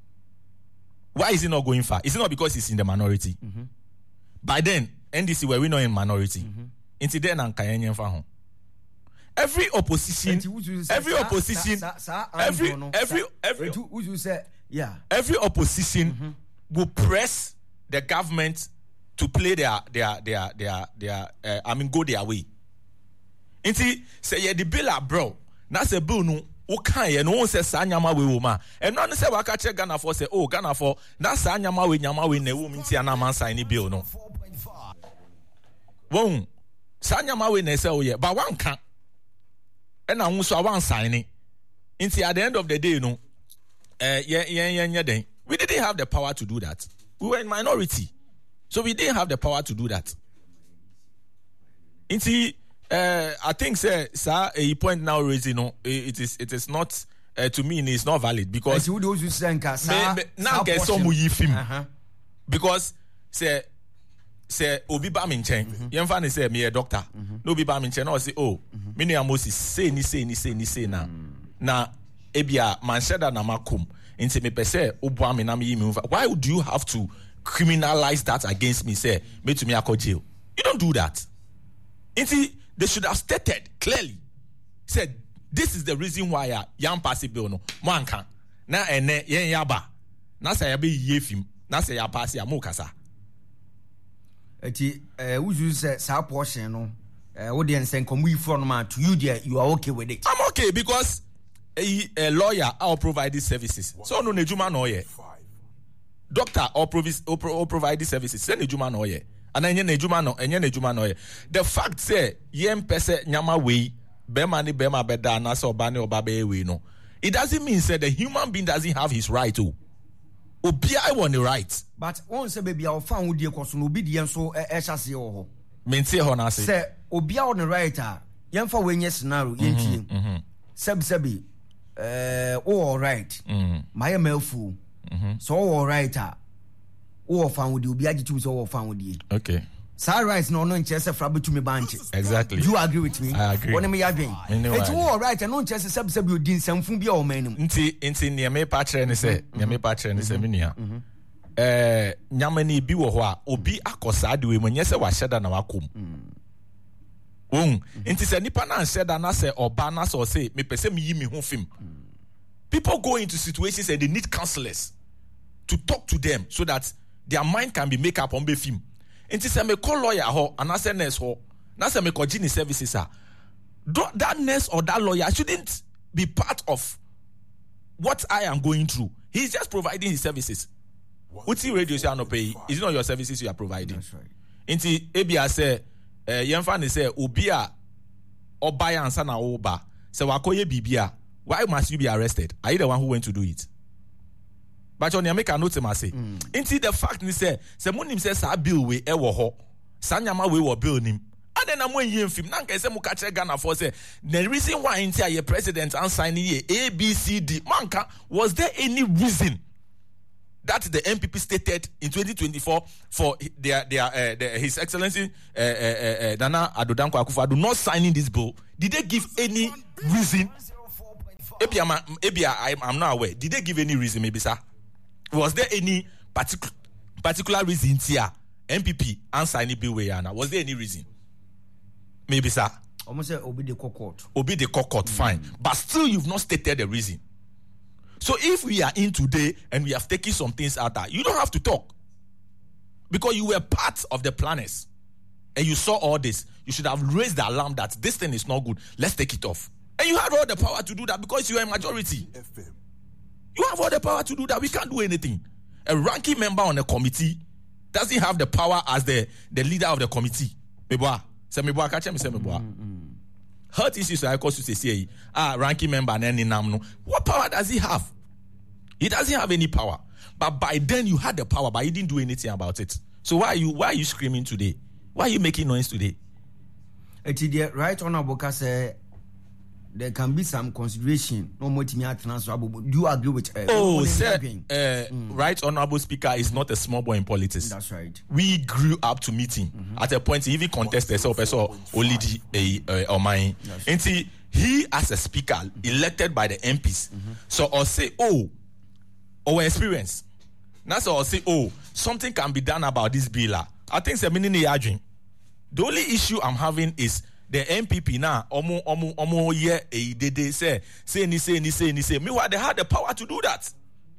[SPEAKER 8] Why is he not going far? Is it not because he's in the minority? Mm-hmm. By then, N D C were we not in minority? Into then, and Kayanyan Fahon. Every opposition, every opposition, every, every, every,
[SPEAKER 1] who you say, yeah,
[SPEAKER 8] every opposition mm-hmm. will press the government to play their their their their their uh, I mean go their way. Inti say yeah the bill are bro. Na say bill no o kan ye no won say sa nyama we wo ma. E no say waka che Ghana for say oh Ghana for na sa nyama we nyama we na wo minti ana man sign ni bill no. Won sa nyama we na say oh yeah but one kan. E na won so one sign ni. Inti at the end of the day no eh yeah yeah yeah then we didn't have the power to do that. We were in minority. So we didn't have the power to do that. Inti, uh, I think, sir, sir, a point now raising, you know, it is, it is not, uh, to me, it's not valid because
[SPEAKER 1] you do you say,
[SPEAKER 8] now get some you film because, say, say, Obi Baminchen, young fan say, me a doctor, no be Baminchen, or say, oh, many Moses say, ni say, ni say, ni say, na, na, ebia, manshada na makum, inti me pese, Obuami na mi imi. Why would you have to criminalize that against me, say, me to me I jail? You don't do that. Inti, they should have stated clearly, said, this is the reason why I young passive bill no manka na ene yen yaba na say yabe yefim na say ya pass ya mukasa
[SPEAKER 1] eti eh wuju say sa portion no eh wo dey say come we from man to you there you are okay with it.
[SPEAKER 8] I'm okay because a, a lawyer I'll provide these services so no nejuma no ye doctor or provis or, pro, or provide these services say nejuma no ye and enye nejuma no enye nejuma no ye the fact say yen pese nyama we Bema ni bema beda na so bani obabe we no. It doesn't mean say the human being doesn't have his right to. Obi I want the right.
[SPEAKER 1] But one say baby I found with the question obedience so e chase ho.
[SPEAKER 8] Mentie ho na say.
[SPEAKER 1] Say obi on the right ah. Yen fa we nye scenario yen tie. Mhm. Sebi sebi eh o all right. Mhm. My melfu. Mhm. So all right ah. O found with the obi agitu so o found with the.
[SPEAKER 8] Okay.
[SPEAKER 1] Sir rights no no in chese frabe to me banche.
[SPEAKER 8] Exactly.
[SPEAKER 1] Do you agree with me?
[SPEAKER 8] I agree.
[SPEAKER 1] When me yadwen. It's all right and no chese seb seb you din samfun bia o manum.
[SPEAKER 8] Nti nti ne me pa kire ne se, ne me pa kire ne se me nua. Eh nyama ni bi wo ho a obi akosa de we manye se wa hyeda na wakom. Won nti se nipa na hyeda na se oba na so say me pese me yi me ho film. People go into situations and they need counselors to talk to them so that their mind can be make up on be film. Inti se me call lawyer ho and I say nurse ho na se me call genie services ah that nurse or that lawyer shouldn't be part of what I am going through. He's just providing his services. What's the radio say no pay? Is it not your services you are providing?
[SPEAKER 1] That's right.
[SPEAKER 8] Inti ebi say eh yemfa ne say obi a oba ya ansa na oba say wakoye bibia, why must you be arrested? Are you the one who went to do it? But on make a note to say. Inti the fact ni say, se monim say sa bill we e wo ho. Sa nyama we wo bill nim. And then I'm when you film. Now can say mukache Ghana for say the reason why into your president and signing here A B C D. Manka, was there any reason that the M P P stated in twenty twenty-four for their their, uh, their His Excellency uh, uh, uh, Nana Addo Dankwa Akufo-Addo not signing this bill? Did they give any reason? Maybe I'm, maybe I'm, I'm not aware. Did they give any reason? Maybe sir, was there any particular particular reason here? M P P and signing bill way now. Was there any reason? Maybe sir.
[SPEAKER 1] Almost say obi the court.
[SPEAKER 8] Obi the court, mm. Fine, but still you've not stated the reason. So if we are in today and we have taken some things out there, you don't have to talk. Because you were part of the planners. And you saw all this. You should have raised the alarm that this thing is not good. Let's take it off. And you had all the power to do that because you are a majority. You have all the power to do that. We can't do anything. A ranking member on a committee doesn't have the power as the, the leader of the committee. Meboa. Say meboa. Catch me say meboa. Health issues are cause to say, ah, ranking member and any namno. What power does he have? He doesn't have any power. But by then you had the power, but you didn't do anything about it. So why are you why are you screaming today? Why are you making noise today?
[SPEAKER 1] It's right honorable say there can be some consideration. No more to me at do you agree with uh,
[SPEAKER 8] Oh, sir, uh, mm. Right honorable speaker is not a small boy in politics.
[SPEAKER 1] That's right.
[SPEAKER 8] We grew up to meeting. Mm-hmm. At a point he even contested himself as Olidi a or mine. And see, he as a speaker elected by the M Ps. Mm-hmm. So I'll say, oh, our experience. Now so I'll say, oh, something can be done about this bill. I think it's a mini arguing. The only issue I'm having is the M P P now, omo omo omo yeah, they they say say ni say ni say ni say. Meanwhile, they had the power to do that.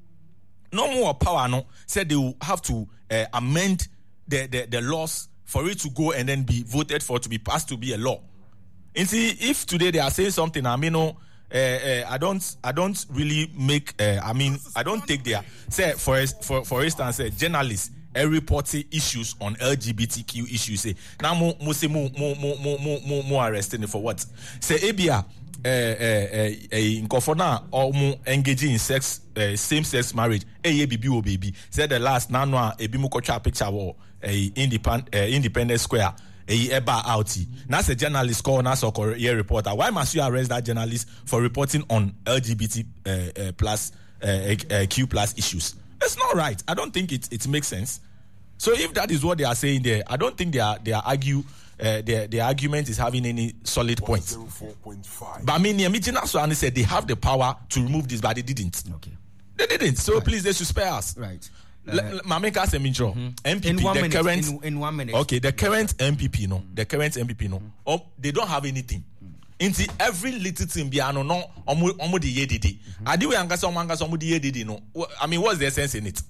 [SPEAKER 8] No more power, no. Said they will have to uh, amend the, the the laws for it to go and then be voted for to be passed to be a law. And see, if today they are saying something, I mean, no, uh, uh, I don't, I don't really make. Uh, I mean, I don't take their say for for for instance, uh, journalists. A reporting issues on L G B T Q issues. Say now, mo mo say mo mo mo mo mo mo arresting for what? Say Abia, eh eh eh in Kofona or mo engaging in sex, uh, same sex marriage. Eh baby oh baby. Say the last now no ebi mo kocha picture war eh independent uh, independent square. Eh eba outy. Now say journalist call now so career reporter. Why must you arrest that journalist for reporting on L G B T uh, uh, plus uh, uh, Q plus issues? It's not right. I don't think it it makes sense. So if that is what they are saying there, I don't think they are they are argue uh, their their argument is having any solid points. But I mean, Yamichina Swani said they have the power to remove this, but they didn't.
[SPEAKER 1] Okay,
[SPEAKER 8] they didn't. So right. Please, they should spare us.
[SPEAKER 1] Right.
[SPEAKER 8] Mameka Seminjo, M P P,
[SPEAKER 1] in one
[SPEAKER 8] the
[SPEAKER 1] minute,
[SPEAKER 8] current
[SPEAKER 1] in, in one minute.
[SPEAKER 8] Okay, the current M P P, no, the current M P P, no, oh, they don't have anything. Into every little thing, biano no, omu omu di ye didi. Adi we angasa omu angasa omu di ye didi no. I mean, what's the sense in it?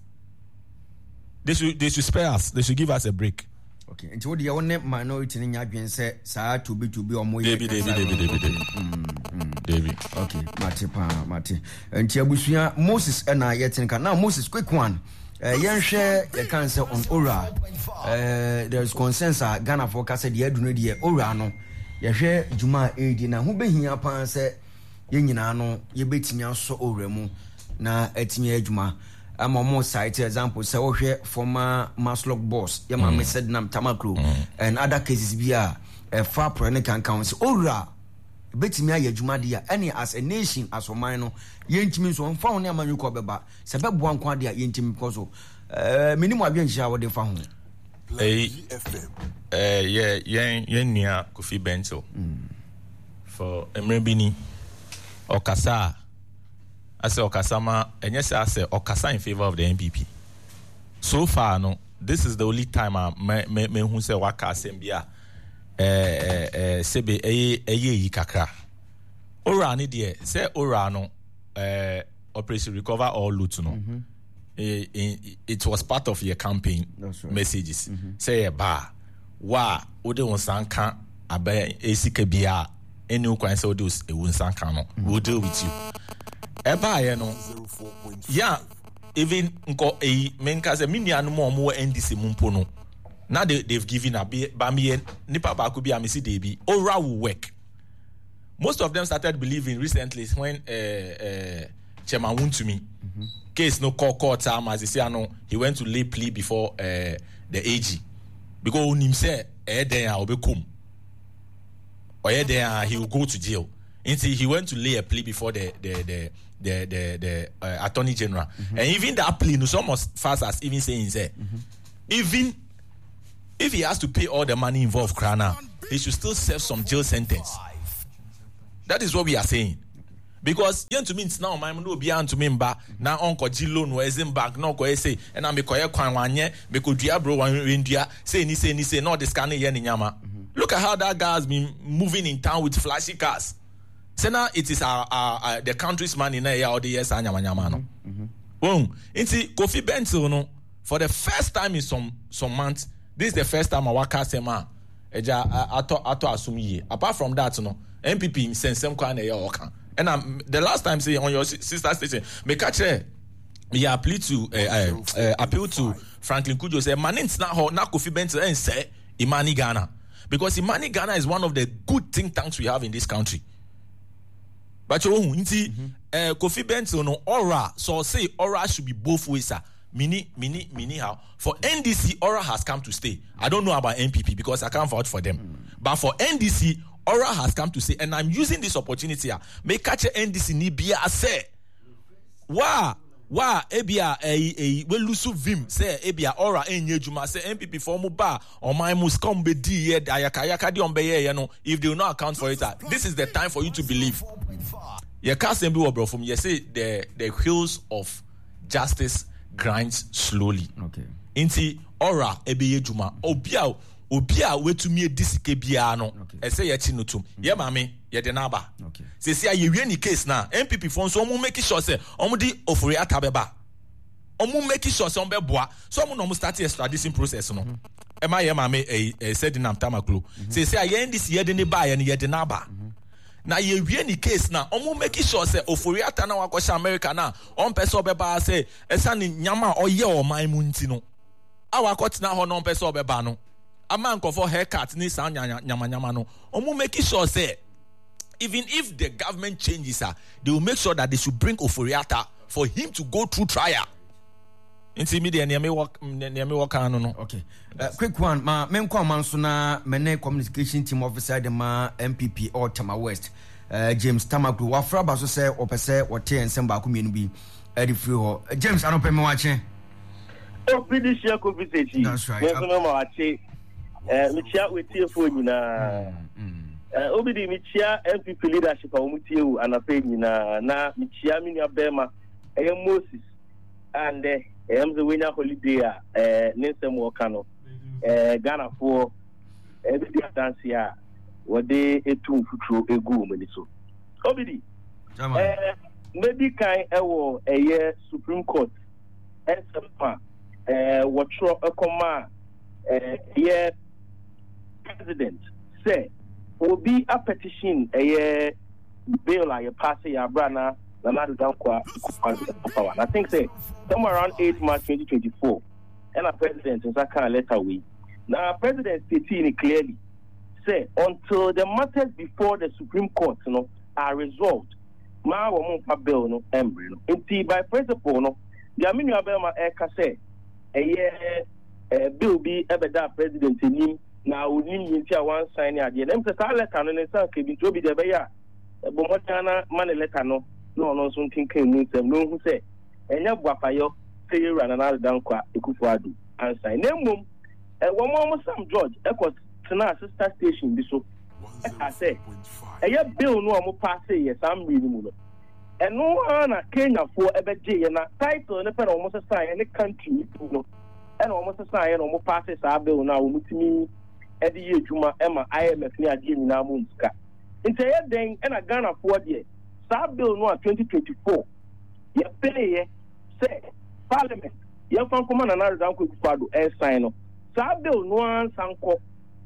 [SPEAKER 8] They should they should spare us. They should give us a break.
[SPEAKER 1] Okay. Until the one minority in Yadwin said, "Sa to be to be on my
[SPEAKER 8] David, David, David, David, David, David."
[SPEAKER 1] Okay, Mate, pa, Mate. And Tiabusia Moses and I yet in now Moses, quick one. Uh, young share the cancer on Ora. Uh, there's consensus. Ghana forecast the year do not year Ora no. Ya share Juma eighty na who be here upon say Yenina no ye bet me so Oremu na etimi Juma. I'm a more site example. So here former Maslock boss, Yama mm. said Nam Tamakro, mm. and other cases be a far pranic council. Ora bet me a Jumadia, any as a nation as for mine, Yentimi so found Yamanu Kobeba, Sabab one quadia Yentim Coso, minimum of young shower de found.
[SPEAKER 8] Eh, eh, yeah, yen, yen near Kofi Bento for Emrebini or Kasa. I say Okasama, and yes, I say Okasa in favor of the M P P. So far, no, this is the only time I me me me who say Waka Sembia, eh eh eh sebe eye eye kakra. Ora ni die say Ora no eh Operation Recover All Loot no. Mm-hmm. It, it, it was part of your campaign right. messages. Mm-hmm. Say ba wa ode won sanka abe esika bia any ukwan say ode e won sanka no. We'll deal with you. Eba ye no. Yeah, even nko e menka say minia no mo mo N D C mumpo no. Now they they've given a ba me nipa ba ko bi amesi dey bi. Ora will work. Most of them started believing recently when uh, uh, Chairman Wontumi mm-hmm. case no call court time as they say no he went to lay plea before uh, the A G because him say eh then I obekum or yeah, there he will go to jail. Until he went to lay a plea before the the the the the, the uh, attorney general, mm-hmm. and even that plea, no, some as fast as even saying say, mm-hmm. even if he has to pay all the money involved, Krana, he should still serve some jail sentence. That is what we are saying. Because yen to me it's now my no be to me ba na onko ji loan we zin bank no ko say and na me ko ye kwan wanye me ko dua bro wan rendua say ni say ni say no this can ye ni nyama. Look at how that guy has been moving in town with flashy cars. Say now it is our, our, our the country's money na ya all the years nyama nyama no. Boom. Inti Kofi Bentil no for the first time in some some months, this is the first time I waka sema eja ato ato asumi. Apart from that no M P P sensem kwa na ya okan. And um, the last time, say on your sister station, me catch her. Me appeal to uh, uh, uh, appeal to Franklin Kudjo. Say, man, it's not how na Kofi Bentil and say Imani Ghana, because Imani Ghana is one of the good think tanks we have in this country. But you know, uh, Kofi Bentil no aura. So say aura should be both ways, sir. Mini, mini, mini. How for N D C, aura has come to stay. I don't know about N P P because I can't vouch for them, mm. but for N D C. Aura has come to say, and I'm using this opportunity. Make catch N D C ni bia say, wa wa ebia eh eh we lusu vim say ebia Aura enye juma say M P P for mu ba or my must come be di ye ayaka ayaka di ombe ye no if they will not account for it. This is the time for you to believe. You can't say be bro from you say the the wheels of justice grinds slowly. Okay. Inti Aura ebie juma obia obia wetumi edisike bia no ese ye chi no tum ye mame ye de na ba okay se se ye wie ni case na M P P fo so omu make sure say omu di ofori atabeba omu make sure say omu boa so omu no mu start extradition process no e ma ye mame e said na Tamaklo se se ye ndisi ye de ne ba ye ne ye de na ba na ye wie ni case na omu make sure say ofori ata na wakosha America na on person obeba say esa ni nyama oye o man mu nti no awakot na ho no person obeba no a man for haircut ni sa nyama nyama no omu make sure say even if the government changes her, they will make sure that they should bring Oforiata for him to go through trial. Intimidate near me work near me work no no. Okay. Uh, quick one, ma men kwa mansuna mene communication team officer de ma M P P or Tama West. Uh, James Tamaklo wafra ba so say opese wote ensem ba ko mienu bi edi free ho. James anope me wache.
[SPEAKER 9] Oh, pretty sure ko visit. That's right. Me no ma wache. Eh, me chia we tie fo nyina. Eh, obi di me chia M P P leadership a mu tie u anape nyina na me chia me nua bema eh Moses and eh em the winner holiday a eh nsem wo ka no. Eh Ghana for eh bi dance ya wo de etu futuro egu mu ni so. Obi di eh maybe kan e wo eh Supreme Court ensem eh wo tro ekoma eh yeah president say will be a petition a bill I pass ya brana na na do kwa power. I think say somewhere around eighth March twenty twenty-four and a president in that kind of letter we now president stating clearly say until the matters before the Supreme Court you know are resolved ma wo mo pa bill no embre no enti by principle no the aminu abema e ka say a Uh, bill be ebeda president nim na onim yinti a one sign ade dem se ka letter no ne sa ke bi to bi de be ya bo mo tana man letter no no no so tinkan mu sem no hu se enya buapayo se yura na na dan kwa ekufu adu and sign na mum e wo mo Sam George e ko tena sister station bi so e ka say e ya bill no mo pass ye sam ri ni mu no e no na Kenya fo e be je ye na title ne pe na mo se sign ne country no and almost a sign and almost passes our bill now with me at the year Juma Emma I M F near Jimmy Namunska. In say then and a Ghana for the Sab bill no twenty twenty four. Ye pay say Parliament. Ye from command another down quick fado and sign. Sab bill no sanko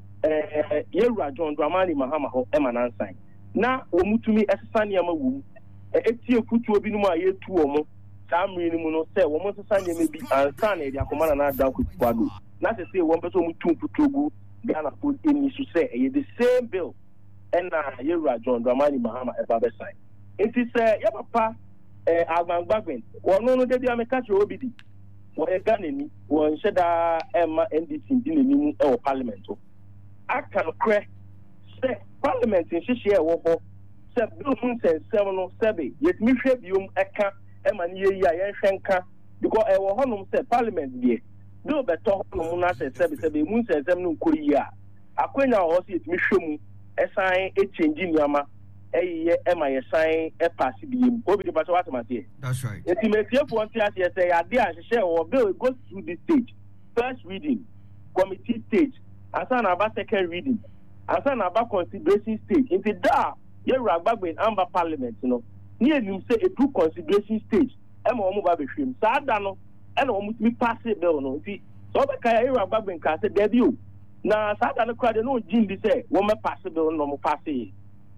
[SPEAKER 9] eh Yera John Dramani Mahama ho Emma nan sign. Na omutumi esani amawu. Etie kutu obi no ma ye tu omo. Sam really no say one month Sunday maybe and Sunday they are command and down with Quadu. Not to say one person with two Putugu, Ghana put in to say the same bill and uh Yera John Dramani Mahama a Baba sign. It is uh yeah papa eh Alban Bagwin. One no de dia me catch obidi. One a Ghana one sheda Emma N D C in the new parliament. I can crack say parliament in share wo ho say bill mun say seven no seven yet me hwe biom eka e ma ne yi a yen hwenka because e wo honum say parliament die bill beto honum na say seven seven mun say seven no ko yi a akwenya ho say yet me hwe mu e sign e change nyama e ye e ma ye sign e pass biom obi de ba so what ma say
[SPEAKER 1] that's right
[SPEAKER 9] it me tie for anti say say ade a hye wo bill goes through this stage first reading committee stage asa na about second reading asa na about consideration stage into that ye ragbagbe in amber parliament you know ni enim say a true consideration stage e ma omo ba be hwem sa da no e na omo timi pass bill no nti so be kai ye ragbagbe nka say there bi o na sa da no kwa de no jin bi say wo me pass bill no mo pass e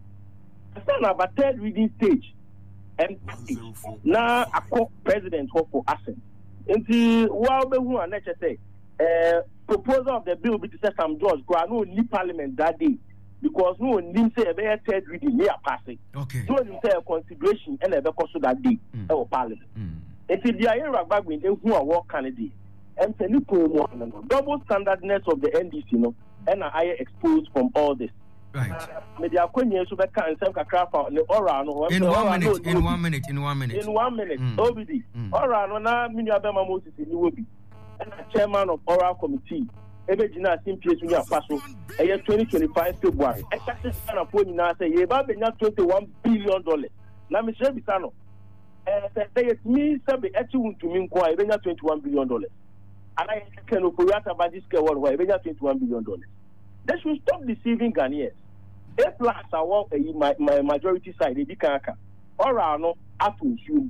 [SPEAKER 9] asa na about third reading stage and na akọ president for assent nti wa be hu an eche say uh, proposal of the bill be to say Sam George go no need parliament that day because no need say a third reading near passing.
[SPEAKER 1] Okay.
[SPEAKER 9] So you say a consideration and a because that day mm. or parliament. Mm. If the area back when they who are work candidate and say double standardness of the N D C you know and are higher exposed from all this.
[SPEAKER 1] Right.
[SPEAKER 9] Media kwenye so be kan sem kakra fa le ora no
[SPEAKER 1] in one minute in one minute in one minute
[SPEAKER 9] in one minute obidi ora no na minu abema Moses ni wobi and chairman of oral committee ebe jina simple sunya paso eye twenty twenty-five February exactly na po nyina say ye ba benya twenty-one billion dollars na me share bisano eh say it me say be echi wuntumi nko a ebenya twenty-one billion dollars and I can operate about this ke world where ebenya twenty-one billion dollars. They should stop deceiving Ghanaians. A plus our my, my majority side they kanaka ora no ato zoom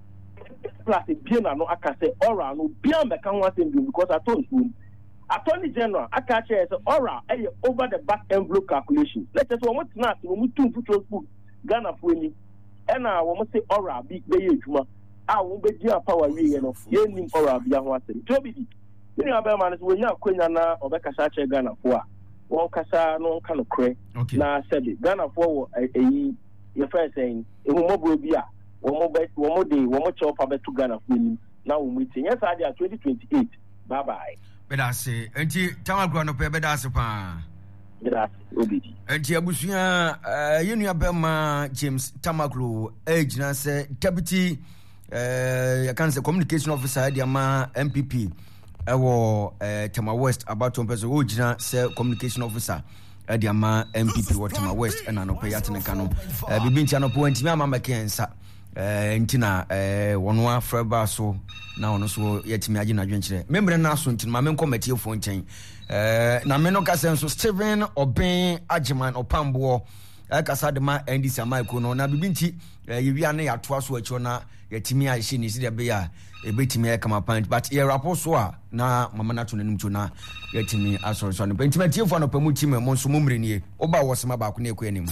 [SPEAKER 9] plus e bien no aka say ora no bien me kan wan say because ato zoom attorney general aka say ora e over the back envelope calculation let us want na say we two future school Ghana for ni e na we say ora bi be ye adwuma a we be dia power we ye no ye nim ora bia ho asem to bi ni aba man say we nya akwanya na obekasa che Ghana for a won kasa no kan kre na sabi Ghana for eyi ye first saying e mo bro bi a wo mo be wo mo dey wo mo che opa be to Ghana for ni na wo meeting yes ade twenty twenty-eight bye bye
[SPEAKER 1] beda say enti tamakro no pe beda se pa
[SPEAKER 9] beda obidi
[SPEAKER 1] enti abusua yenu abema James Tamakro agina say deputy eh ya kan say communication officer dia ma M P P ewo eh Tema West about one person ogina say communication officer e dia ma M P P wo Tema West e na no pe yatene kanu eh bibi ntia no po ntimi amama kensa eh ntina eh wono afreba so na wono so yatimi age na dwenkyere membre na so ntina ma menko matie fo nchen eh na me no ka senso Steven Oben Agiman Opambo e kasa de ma N D C amaiko no na bibi nti yewia na yatoa so acho na yatimi a hye ni si de be ya ebetimi e kama point but ye rapport so a na mama na to nanim to na yatimi asoro so no benti matie fo no pamu time mo so mumre nie oba wosema ba ko na ekwa anim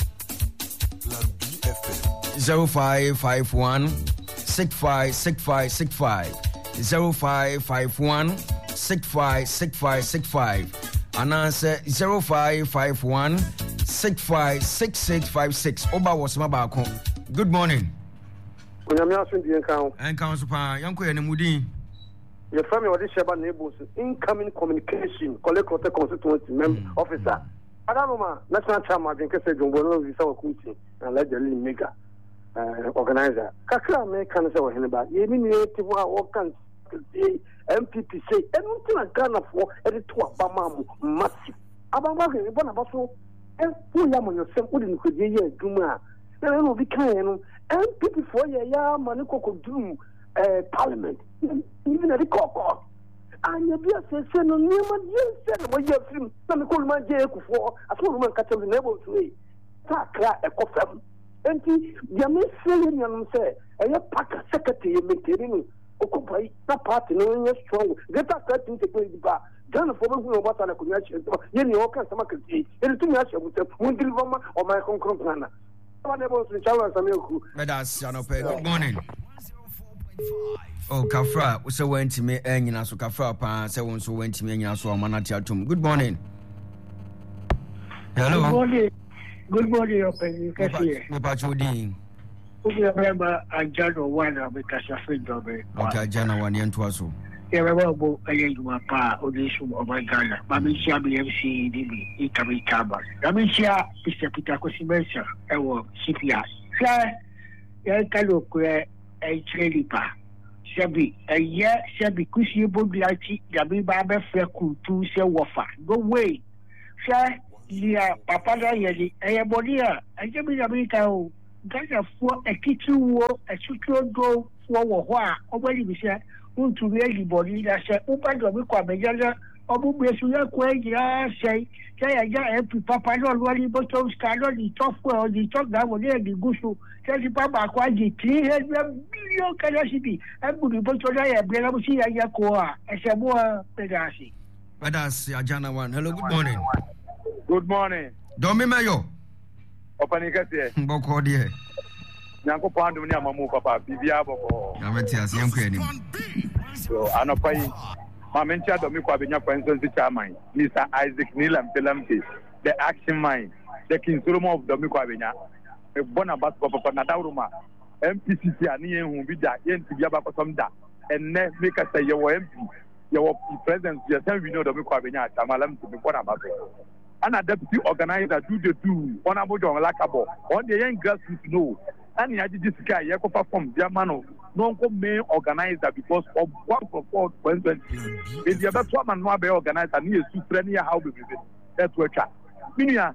[SPEAKER 1] zero five five one six five six five six five zero five five one six five six five six five and answer zero five five one six five six six five six oba wosema ba ko. Good morning.
[SPEAKER 3] Onyame aso die kan
[SPEAKER 1] en kan so pa yanko ye ne mudin
[SPEAKER 3] ye family odi sheba neighbors incoming communication collect constituency member mm. officer adamoma national chairman den kese jombo no visa wakuti na legally mega uh, organizer kakra me kan se wo hene ba ye ni ni tiwo a wo kan M P P say enu tina Ghana for edi to abama mu massive abama ke bo na ba so e fu ya mo yosem odi ni ko ye aduma na no bi kan ye no M P P for ye ya mani kokodum eh parliament even at the court and you be say say no niam ye say no ye film na me ko ma je ku for aso no man ka tell neighbor to e ta kra e ko fam enti ya me say ni am say e ye pack secretary me teri occupy that party no ye strong get that thing to go ba Ghana for me go about na ko nya che ye ni o kan sama kati e tu nya che mu se mu deliver ma o ma konkron plana.
[SPEAKER 1] Good morning. Oh, Kafra, so went to me and so Kafra pa so so went to me and so manati atum. Good morning. Hello.
[SPEAKER 10] Good morning. Good morning, open.
[SPEAKER 1] Kasi. Mapachudi.
[SPEAKER 10] Ubi remember Ajano one because I think of it.
[SPEAKER 1] Okay, Ajano one yen twaso.
[SPEAKER 10] Yɛbɛbɔ ɛyɛ adwuma pa a ɔde so ɔba Ghana. Ma menhyia me M C D B Ikame Chambers. Na menhyia Mister Peter Kosimensa ɛwɔ C P R. Sɛ yɛnka no korɛ ɛkyerɛ nipa. Sɛbi ɛyɛ sɛbi kusie boduakyi gabi ba bɛfrɛ kutu sɛ wɔfa. Go way. Sɛ lia papa da yɛde ɛyɛ bɔde a ɛgye bi gabi ka o. Ghanafoɔ akitiwuo asutuodo foɔ wɔ hɔ a ɔbɛdi bi sɛ ntumi ayi bɔne na sɛ woba dɔ me kɔ amagya na ɔbobue so yɛkɔ nyinaa sɛe sɛ yɛgya mp papa na ɔno ade bɔtɔm sika na ɔde tɔfo a ɔde tɔ gamo ne yɛde gu so sɛ nipa baako agye three hundred billion Ghana cedi agu ne bɔtɔ na yɛbrɛ na mo si yɛyɛ kɔ a ɛsɛ mo a mɛda ase
[SPEAKER 1] mɛda ase Ajana one. Hello, good morning.
[SPEAKER 5] Good morning.
[SPEAKER 1] Domi Mayo.
[SPEAKER 5] Opani kɛseɛ.
[SPEAKER 1] Bɔkɔ deɛ.
[SPEAKER 5] Nyankopɔn adom ne amamu papa bibia bɔkɔ.
[SPEAKER 1] Ya meti ase yankɔ anim.
[SPEAKER 5] So anɔpa yi ma menkyɛ adɔme kɔ abɛnya kwan so nsi chairman Mister Isaac Nilam Pelamte, the action man, the King Solomon of Dɔme kɔ abɛnya. Mebɔ na baskɔ papa na dawroma M P C C a ne yɛhu bi da yɛnti bi abakɔsɔm da. Ɛnnɛ meka sɛ yɛwɔ M P yɛwɔ president yɛsɛn wi ne Dɔme kɔ abɛnya atamalam to mebɔ na baskɔ. Ana deputy organizer do the do honorable John Lakabo on the young grassroots no. And the Ajiji Sika, Yakopa from Germano, no main organizer because of one for four twenty. If you have a man no be organizer, and he is super how we visit. That's what chat. Minia,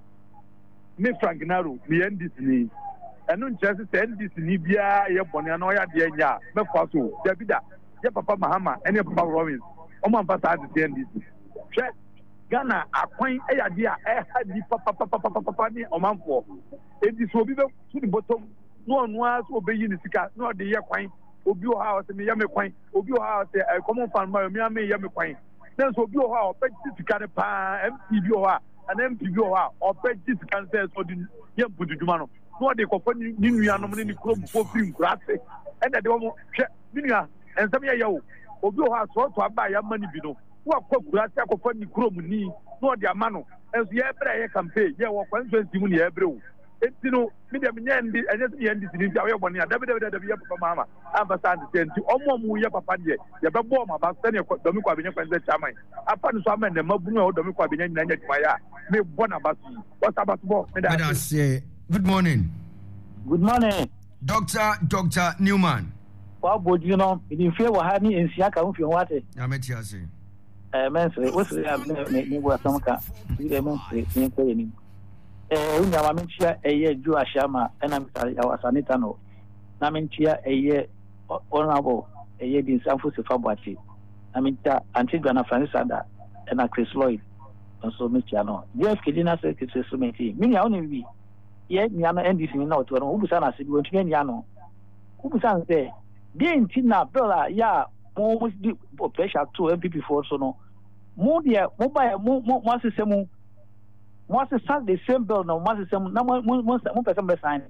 [SPEAKER 5] me Frank Naru, me end this knee. And no chance to end this knee via your Bonianoya, the Enya, me Faso, Dabida, your Papa Mahama, and your Papa Robbins. Oman Pasa to end this. Check. Ghana akwan e idea e ha di papa papa papa papa ni omanfo e di so obi be to the bottom no onu as obeyi ni sika no de ye kwan obi o ha o se me ye me kwan obi o ha o se e common fan ma me am ye me kwan then so obi o ha o pe sika ne pa M P bi o ha an M P bi o ha o pe sika se so di ye bududuma no no de ko fa ni nua no ne ni krom fo film krate e de de mo hwe ni nua ensem ye ye o obi o ha so to aba ya mani bi no wa kwa kurasi akɔfa ni krom ni no de amano enso ye bra ye campaign ye wo kwan so ntimu ni ye bra o enti no me dem nya ndi enye se ye ndi sini ntia we bɔne a dabe dabe dabe ye papa mama ambassador enti ɔmo mu ye papa de ye be bɔ ma ba sene Dɔme kɔ abenya kwan se chairman apa no so ama ne mabunu a Dɔme kɔ abenya nyina nya dwuma ya me bɔ na ba so what about bɔ me da
[SPEAKER 1] say good morning.
[SPEAKER 6] Good morning,
[SPEAKER 1] Doctor Doctor Newman.
[SPEAKER 6] Wa bodu no in favor ha ni ensia ka mfi ho ate
[SPEAKER 1] ya meti ase
[SPEAKER 6] eh mensre wosre ya ne ne bo asamka ile mensre ni ko yeni eh unya ma menchia eye ju ashama ena mitari ya wasanita no na menchia eye honorable eye din sanfu se fabati na mencha antigua na Francis Ada ena Chris Lloyd so menchia no Jeff Kidina se kise so menti mini ya oni bi ye nya no N D C ni na oto no ubusa na se bi wontu nya no ubusa nse bi enti na bela ya mo di pressure to M P P for so no mo dia mo ba mo mo asese mo mo asese the same bill no mo asese mo na mo mo mo person be sign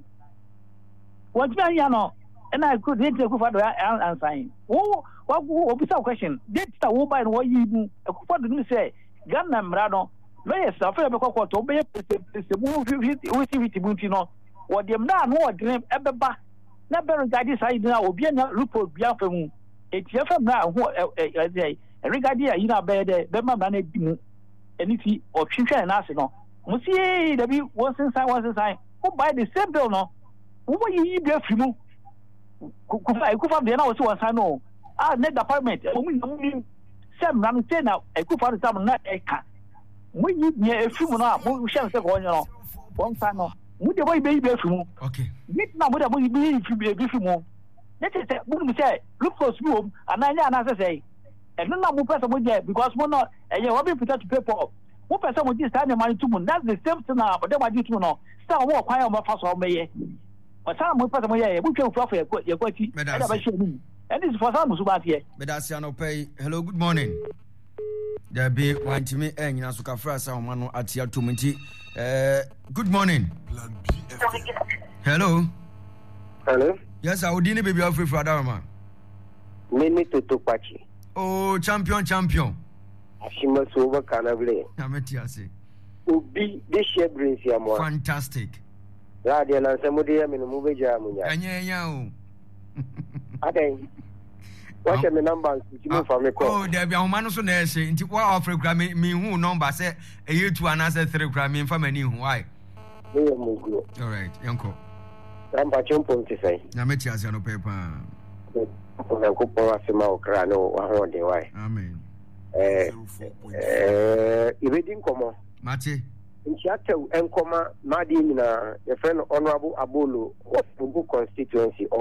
[SPEAKER 6] what you ya no and I could date ku fa do and sign wo wo obisa question date ta wo ba no wo yi mu e ku fa do ni say Ghana mra no no yes afa be kokko to be pese mo fifty o fifty bunti no wo dem na no wo dream e be ba na be regard side na obi na report bia fa mu etia fa na ho eh regarding ya ina be de be ma na di mu eniti o twihwe na ase no mo si da bi one sign one sign who buy the same bill no wo yi yi be fi mu ku fa ku fa de na wo si one sign no ah net department mo mi no mi sem na mi say na e ku fa de sam na e ka mo yi ne e fi mu no mo hye se ko nyo no one sign no mo de boy be yi be fi mu
[SPEAKER 1] okay
[SPEAKER 6] nit na mo de boy be yi fi be fi mu net say mo mi say look for school ananya na say say and no more person would get because we're not and you're being prepared to pay for one person would just stand money to moon. That's the same thing now, but then I do to know. Start more quiet on my first or may. But some more person, yeah, we can profit your quality. And this is for some who are here.
[SPEAKER 1] But that's no pay. Hello, good morning. There be one to me and Yasuka Frasa on Mano at your two. Good morning. Hello.
[SPEAKER 3] Hello.
[SPEAKER 1] Yes, I would didn't be free for Adama.
[SPEAKER 3] Mimi Tutupachi.
[SPEAKER 1] Oh, champion, champion.
[SPEAKER 3] Ashima Sova Canable.
[SPEAKER 1] Ametiasi.
[SPEAKER 3] Ubi, this year brings you more.
[SPEAKER 1] Fantastic.
[SPEAKER 3] Radian and Samudia in the movie Jamunia.
[SPEAKER 1] Anya.
[SPEAKER 3] Okay. What's your number? You for me call.
[SPEAKER 1] Oh, there be a woman so na say nti wa offer kra me me hu number say e ye two and say three kra me fa mani hu why.
[SPEAKER 3] Me mo go.
[SPEAKER 1] All right, yanko.
[SPEAKER 3] Number chompo nti say.
[SPEAKER 1] Na me ti ase no pepa.
[SPEAKER 3] Ko ko po asema okra no wa ho de why.
[SPEAKER 1] Amen.
[SPEAKER 3] Eh eh ibedi nkomo.
[SPEAKER 1] Mate.
[SPEAKER 3] Nti atew enkoma madi nyina your friend honorable Abolo of Bubu constituency